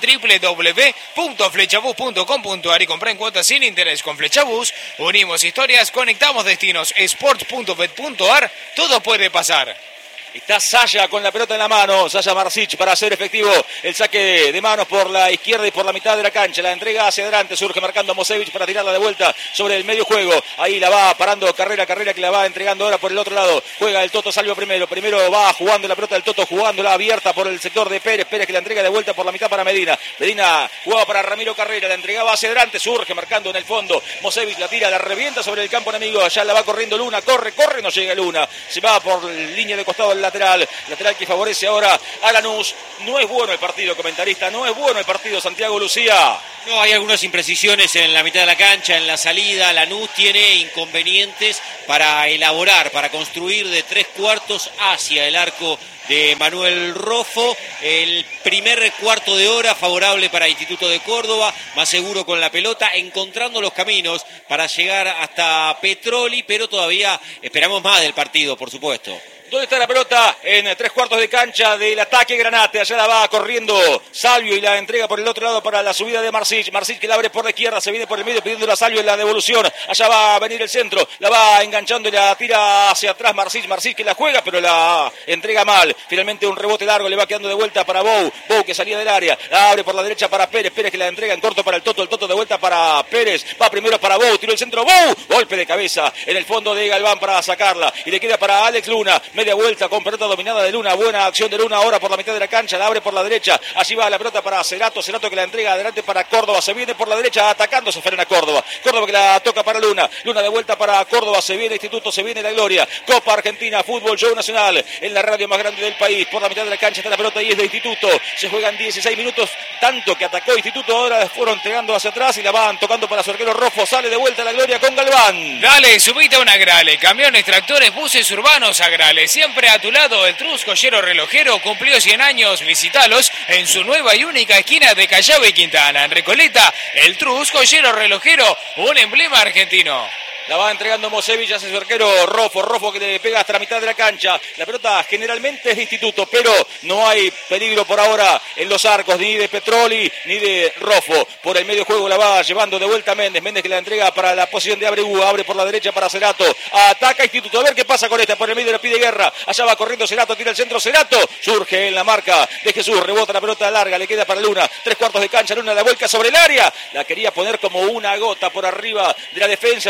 www.flechabús.com.ar y comprá en cuotas sin interés. Con Flechabús unimos historias, conectamos destinos. Sports.bet.ar, todo puede pasar. Está Saya con la pelota en la mano, Saya Marsic para hacer efectivo el saque de manos por la izquierda y por la mitad de la cancha, la entrega hacia adelante, surge marcando a Mosevich para tirarla de vuelta sobre el medio juego, ahí la va parando Carrera que la va entregando ahora por el otro lado, juega el Toto Salvio primero va jugando la pelota del Toto, jugándola abierta por el sector de Pérez que la entrega de vuelta por la mitad para Medina jugaba para Ramiro Carrera, la entregaba hacia adelante, surge marcando en el fondo, Mosevich la tira, la revienta sobre el campo enemigo, allá la va corriendo Luna, corre, no llega Luna, se va por línea de costado lateral que favorece ahora a Lanús. No es bueno el partido, comentarista, no es bueno el partido, Santiago Lucía. No, hay algunas imprecisiones en la mitad de la cancha, en la salida. Lanús tiene inconvenientes para elaborar, para construir de 3/4 hacia el arco de Manuel Rofo. El primer cuarto de hora favorable para Instituto de Córdoba, más seguro con la pelota, encontrando los caminos para llegar hasta Petroli, pero todavía esperamos más del partido, por supuesto. ¿Dónde está la pelota? En 3/4 de cancha del ataque Granate. Allá la va corriendo Salvio y la entrega por el otro lado para la subida de Marsic. Marsic que la abre por la izquierda, se viene por el medio pidiendo a Salvio en la devolución. Allá va a venir el centro, la va enganchando y la tira hacia atrás Marsic que la juega, pero la entrega mal. Finalmente un rebote largo, le va quedando de vuelta para Bou que salía del área. La abre por la derecha para Pérez que la entrega en corto para el Toto de vuelta para Pérez. Va primero para Bou, tiró el centro, Bou, golpe de cabeza en el fondo de Galván para sacarla. Y le queda para Alex Luna. Media vuelta con pelota dominada de Luna, buena acción de Luna ahora por la mitad de la cancha, la abre por la derecha, allí va la pelota para Cerato que la entrega adelante para Córdoba, se viene por la derecha atacando, se frena Córdoba que la toca para Luna de vuelta para Córdoba, se viene Instituto, se viene la Gloria, Copa Argentina, Fútbol Show Nacional, en la radio más grande del país, por la mitad de la cancha está la pelota y es de Instituto, se juegan 16 minutos, tanto que atacó Instituto, ahora fueron entregando hacia atrás y la van tocando para su arquero Rofo, sale de vuelta la Gloria con Galván. Dale, subite a una Grale, camiones, tractores, buses urbanos a Grale, siempre a tu lado el Trus Joyero Relojero cumplió 100 años, visitalos en su nueva y única esquina de Callao y Quintana, en Recoleta, el Trus Joyero Relojero, un emblema argentino. La va entregando Mosevich hacia su arquero Rofo que le pega hasta la mitad de la cancha. La pelota generalmente es de Instituto, pero no hay peligro por ahora en los arcos, ni de Petroli ni de Rofo. Por el medio juego la va llevando de vuelta Méndez que la entrega para la posición de Abregú, abre por la derecha para Cerato. Ataca Instituto, a ver qué pasa con esta. Por el medio le pide Guerra, allá va corriendo Cerato, tira el centro Cerato, surge en la marca de Jesús, rebota la pelota larga, le queda para Luna, 3/4 de cancha, Luna la vuelca sobre el área. La quería poner como una gota por arriba de la defensa para la entrada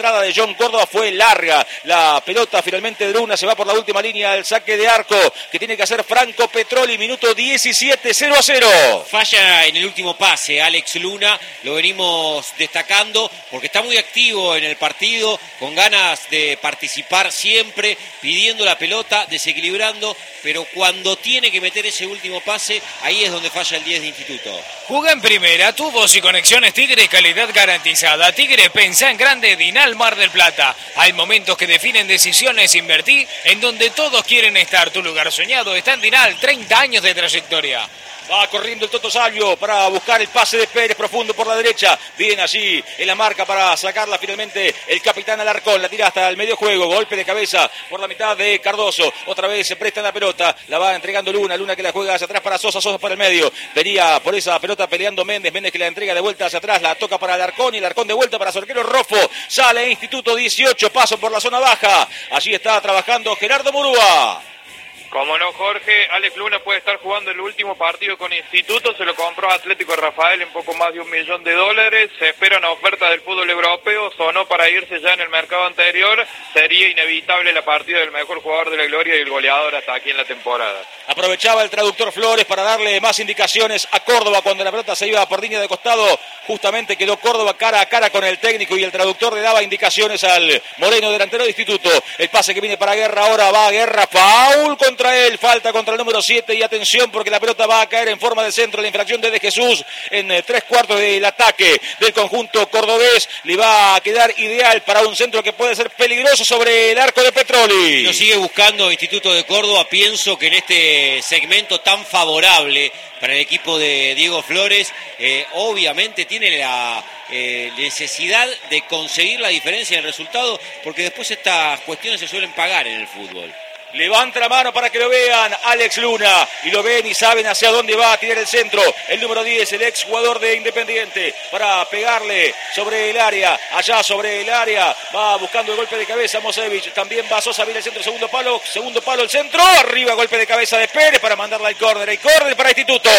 entrada de John Córdoba fue larga. La pelota finalmente de Luna se va por la última línea del saque de arco que tiene que hacer Franco Petroli, minuto 17, 0-0. Falla en el último pase Alex Luna, lo venimos destacando porque está muy activo en el partido, con ganas de participar siempre, pidiendo la pelota, desequilibrando, pero cuando tiene que meter ese último pase, ahí es donde falla el 10 de Instituto. Juega en primera, tubos y conexiones Tigre, calidad garantizada. Tigre, pensá en grande, Dinal Mar del Plata. Hay momentos que definen decisiones, invertí en donde todos quieren estar. Tu lugar soñado está en Dinal, 30 años de trayectoria. Va corriendo el Toto Salvio para buscar el pase de Pérez profundo por la derecha. Bien allí en la marca para sacarla finalmente el capitán Alarcón. La tira hasta el medio juego. Golpe de cabeza por la mitad de Cardoso. Otra vez se presta la pelota. La va entregando Luna. Luna que la juega hacia atrás para Sosa. Sosa para el medio. Venía por esa pelota peleando Méndez. Méndez que la entrega de vuelta hacia atrás. La toca para Alarcón y Alarcón de vuelta para su arquero Rofo. Sale Instituto 18. Paso por la zona baja. Allí está trabajando Gerardo Murúa. Como no, Jorge, Alex Luna puede estar jugando el último partido con Instituto, se lo compró Atlético Rafael en poco más de $1 millón. Se espera una oferta del fútbol europeo, sonó para irse ya en el mercado anterior, sería inevitable la partida del mejor jugador de la gloria y el goleador hasta aquí en la temporada. Aprovechaba el traductor Flores para darle más indicaciones a Córdoba cuando la pelota se iba por línea de costado. Justamente quedó Córdoba cara a cara con el técnico y el traductor le daba indicaciones al Moreno, delantero de Instituto. El pase que viene para Guerra, ahora va Guerra, foul contra él, falta contra el número 7 y atención porque la pelota va a caer en forma de centro. La infracción de Jesús en 3/4 del ataque del conjunto cordobés. Le va a quedar ideal para un centro que puede ser peligroso sobre el arco de Petroli. Lo sigue buscando Instituto de Córdoba. Pienso que en este segmento tan favorable para el equipo de Diego Flores, obviamente tiene la necesidad de conseguir la diferencia en el resultado, porque después estas cuestiones se suelen pagar en el fútbol. Levanta la mano para que lo vean Alex Luna y lo ven y saben hacia dónde va a tirar el centro. El número 10, el ex jugador de Independiente, para pegarle sobre el área, allá sobre el área. Va buscando el golpe de cabeza Mosevich. También va Sosa, viene el centro, segundo palo el centro. Arriba golpe de cabeza de Pérez para mandarla al córner. El córner para Instituto.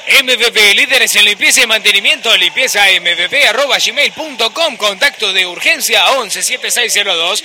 MVP, líderes en limpieza y mantenimiento. Limpieza mvp@gmail.com. Contacto de urgencia 11 7602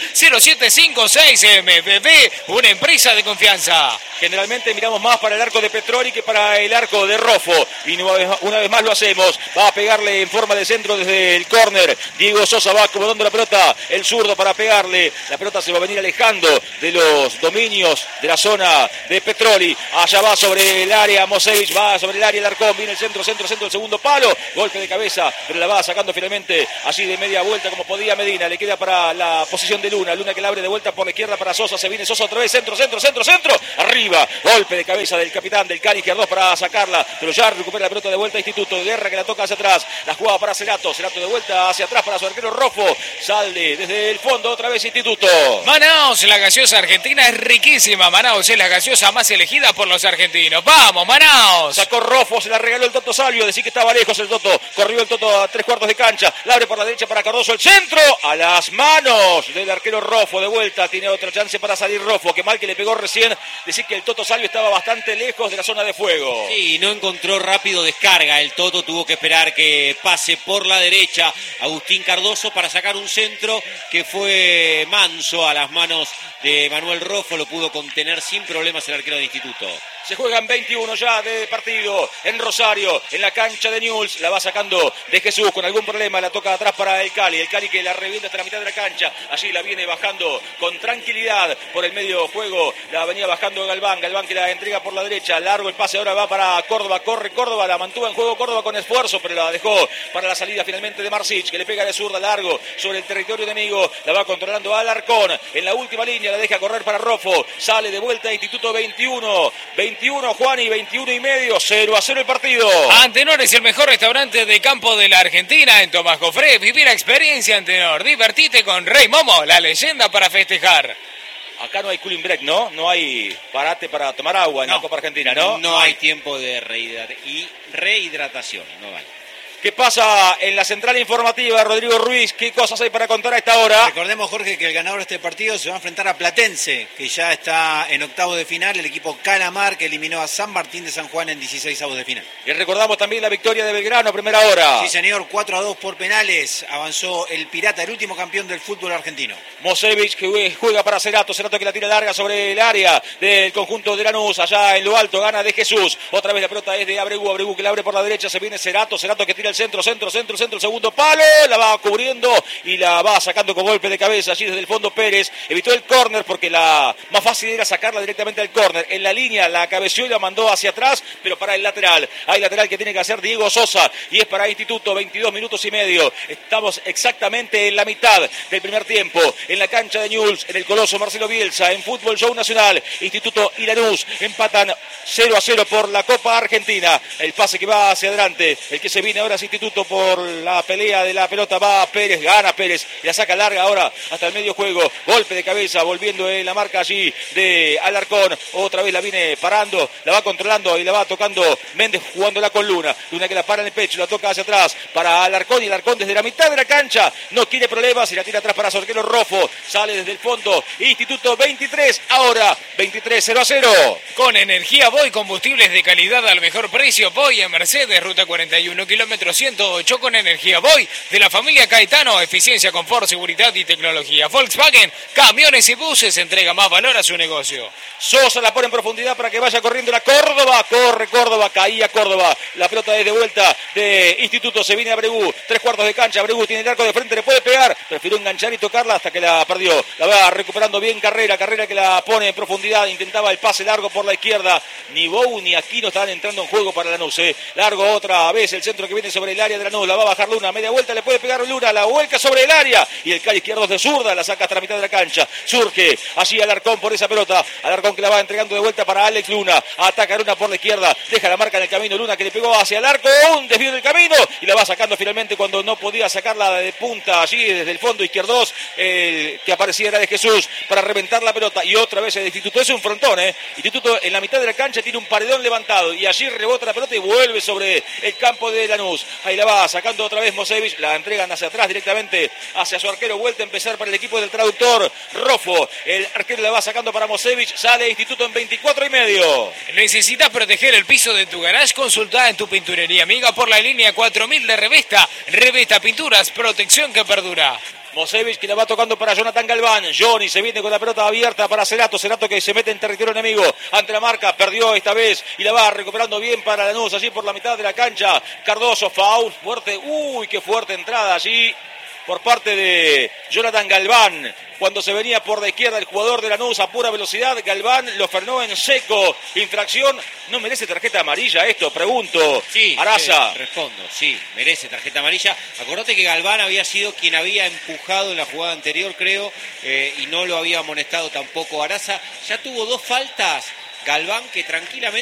0756. MVP, una empresa de confianza. Generalmente miramos más para el arco de Petroli que para el arco de Rofo. Y una vez más lo hacemos. Va a pegarle en forma de centro desde el córner. Diego Sosa va acomodando la pelota. El zurdo para pegarle. La pelota se va a venir alejando de los dominios de la zona de Petroli. Allá va sobre el área Mosevich. Va sobre el área el Alarcón. Viene el centro, el segundo palo. Golpe de cabeza. Pero la va sacando finalmente así de media vuelta como podía Medina. Le queda para la posición de Luna. Luna que la abre de vuelta por la izquierda para Sosa. Se viene Sosa otra vez. Centro. Arriba. Golpe de cabeza del capitán del Cali Izquierdo para sacarla. Pero ya recupera la pelota de vuelta Instituto. De Guerra que la toca hacia atrás. La jugada para Cerato. Cerato de vuelta hacia atrás para su arquero Rofo. Sale desde el fondo otra vez Instituto. Manaos, la gaseosa argentina es riquísima. Manaos es la gaseosa más elegida por los argentinos. ¡Vamos, Manaos! Sacó Rofo, se la regaló el Toto Salvio. Decía que estaba lejos el Toto. Corrió el Toto a 3/4 de cancha. La abre por la derecha para Cardoso. El centro a las manos del arquero Rofo. De vuelta tiene otra chance para salir Rofo. Qué mal que le pegó recién. Decir que el Toto Salvio estaba bastante lejos de la zona de fuego. Sí, no encontró rápido descarga. El Toto tuvo que esperar que pase por la derecha Agustín Cardoso para sacar un centro que fue manso a las manos de Manuel Rofo. Lo pudo contener sin problemas el arquero de Instituto. Se juegan 21 ya de partido en Rosario, en la cancha de Newell's. La va sacando de Jesús con algún problema. La toca atrás para el Cali. El Cali que la revienta hasta la mitad de la cancha. Allí la viene bajando con tranquilidad por el medio juego. La venía bajando Galván. Galván que la entrega por la derecha. Largo el pase. Ahora va para Córdoba. Corre Córdoba. La mantuvo en juego Córdoba con esfuerzo, pero la dejó para la salida finalmente de Marsic, que le pega de zurda largo sobre el territorio enemigo. La va controlando Alarcón. En la última línea la deja correr para Rofo. Sale de vuelta Instituto 21, Juani, 21:30, 0-0 el partido. Antenor es el mejor restaurante de campo de la Argentina en Tomás Jofré. Viví la experiencia, Antenor. Divertite con Rey Momo, la leyenda para festejar. Acá no hay cooling break, ¿no? No hay parate para tomar agua en la Copa Argentina, ¿no? No hay tiempo de rehidratación, no vale. ¿Qué pasa en la central informativa? Rodrigo Ruiz, ¿qué cosas hay para contar a esta hora? Recordemos, Jorge, que el ganador de este partido se va a enfrentar a Platense, que ya está en octavos de final, el equipo Calamar, que eliminó a San Martín de San Juan en 16avos de final. Y recordamos también la victoria de Belgrano a primera hora. Sí, señor, 4-2 por penales, avanzó el Pirata, el último campeón del fútbol argentino. Mosevich que juega para Cerato que la tira larga sobre el área del conjunto de Lanús, allá en lo alto, gana de Jesús. Otra vez la pelota es de Abregu que la abre por la derecha, se viene Cerato que tira el centro, el segundo palo, la va cubriendo y la va sacando con golpe de cabeza allí desde el fondo Pérez. Evitó el córner porque la más fácil era sacarla directamente al córner. En la línea la cabeció y la mandó hacia atrás, pero para el lateral. Hay lateral que tiene que hacer Diego Sosa y es para Instituto, 22 minutos y medio. Estamos exactamente en la mitad del primer tiempo. En la cancha de Newell's, en el Coloso Marcelo Bielsa, en Fútbol Show Nacional, Instituto y Lanús empatan 0-0 por la Copa Argentina. El pase que va hacia adelante, el que se viene ahora es Instituto por la pelea de la pelota, va Pérez, gana Pérez, y la saca larga ahora hasta el medio juego, golpe de cabeza, volviendo en la marca allí de Alarcón, otra vez la viene parando, la va controlando y la va tocando Méndez jugándola con Luna que la para en el pecho, la toca hacia atrás para Alarcón y Alarcón desde la mitad de la cancha, no quiere problemas y la tira atrás para su arquero Rofo, sale desde el fondo, Instituto 23, ahora 23, 0-0. Con energía Voy, combustibles de calidad al mejor precio, Voy en Mercedes, ruta 41, kilómetro 108, con energía Voy, de la familia Caetano, eficiencia, confort, seguridad y tecnología. Volkswagen, camiones y buses, entrega más valor a su negocio. Sosa la pone en profundidad para que vaya corriendo la Córdoba, corre Córdoba, caía Córdoba, la pelota es de vuelta de Instituto, se viene Abregu, 3/4 de cancha, Abregu tiene el arco de frente, le puede pegar, prefirió enganchar y tocarla hasta que la perdió, la va recuperando bien Carrera que la pone en profundidad, intentaba el pase largo por la izquierda, ni Bou ni Aquino estaban entrando en juego para Lanús, largo otra vez, el centro que viene sobre el área de Lanús, la va a bajar Luna, media vuelta, le puede pegar Luna, la vuelca sobre el área, y el cal izquierdo es de zurda, la saca hasta la mitad de la cancha, surge allí Alarcón por esa pelota, Alarcón que la va entregando de vuelta para Alex Luna, ataca Luna por la izquierda, deja la marca en el camino, Luna que le pegó hacia el arco, un desvío del camino, y la va sacando finalmente cuando no podía sacarla de punta allí desde el fondo izquierdos, el que aparecía era de Jesús para reventar la pelota, y otra vez el Instituto, es un frontón, Instituto en la mitad de la cancha tiene un paredón levantado, y allí rebota la pelota y vuelve sobre el campo de Lanús, ahí la va sacando otra vez Mosevich, la entregan hacia atrás directamente hacia su arquero, vuelta a empezar para el equipo del traductor Rofo, el arquero la va sacando para Mosevich, sale Instituto en 24 y medio. ¿Necesitas proteger el piso de tu garage? Consulta en tu pinturería amiga por la línea 4000 de Revesta. Revesta Pinturas, protección que perdura. Mosevich que la va tocando para Jonathan Galván. Johnny se viene con la pelota abierta para Cerato que se mete en territorio enemigo ante la marca, perdió esta vez y la va recuperando bien para Lanús allí por la mitad de la cancha. Cardoso, foul, fuerte, qué fuerte entrada allí por parte de Jonathan Galván. Cuando se venía por la izquierda el jugador de Lanús a pura velocidad, Galván lo frenó en seco. Infracción, ¿no merece tarjeta amarilla esto? Pregunto. Sí, Araza. Respondo, sí, merece tarjeta amarilla. Acordate que Galván había sido quien había empujado en la jugada anterior, creo, y no lo había amonestado tampoco Araza. Ya tuvo 2 faltas Galván que tranquilamente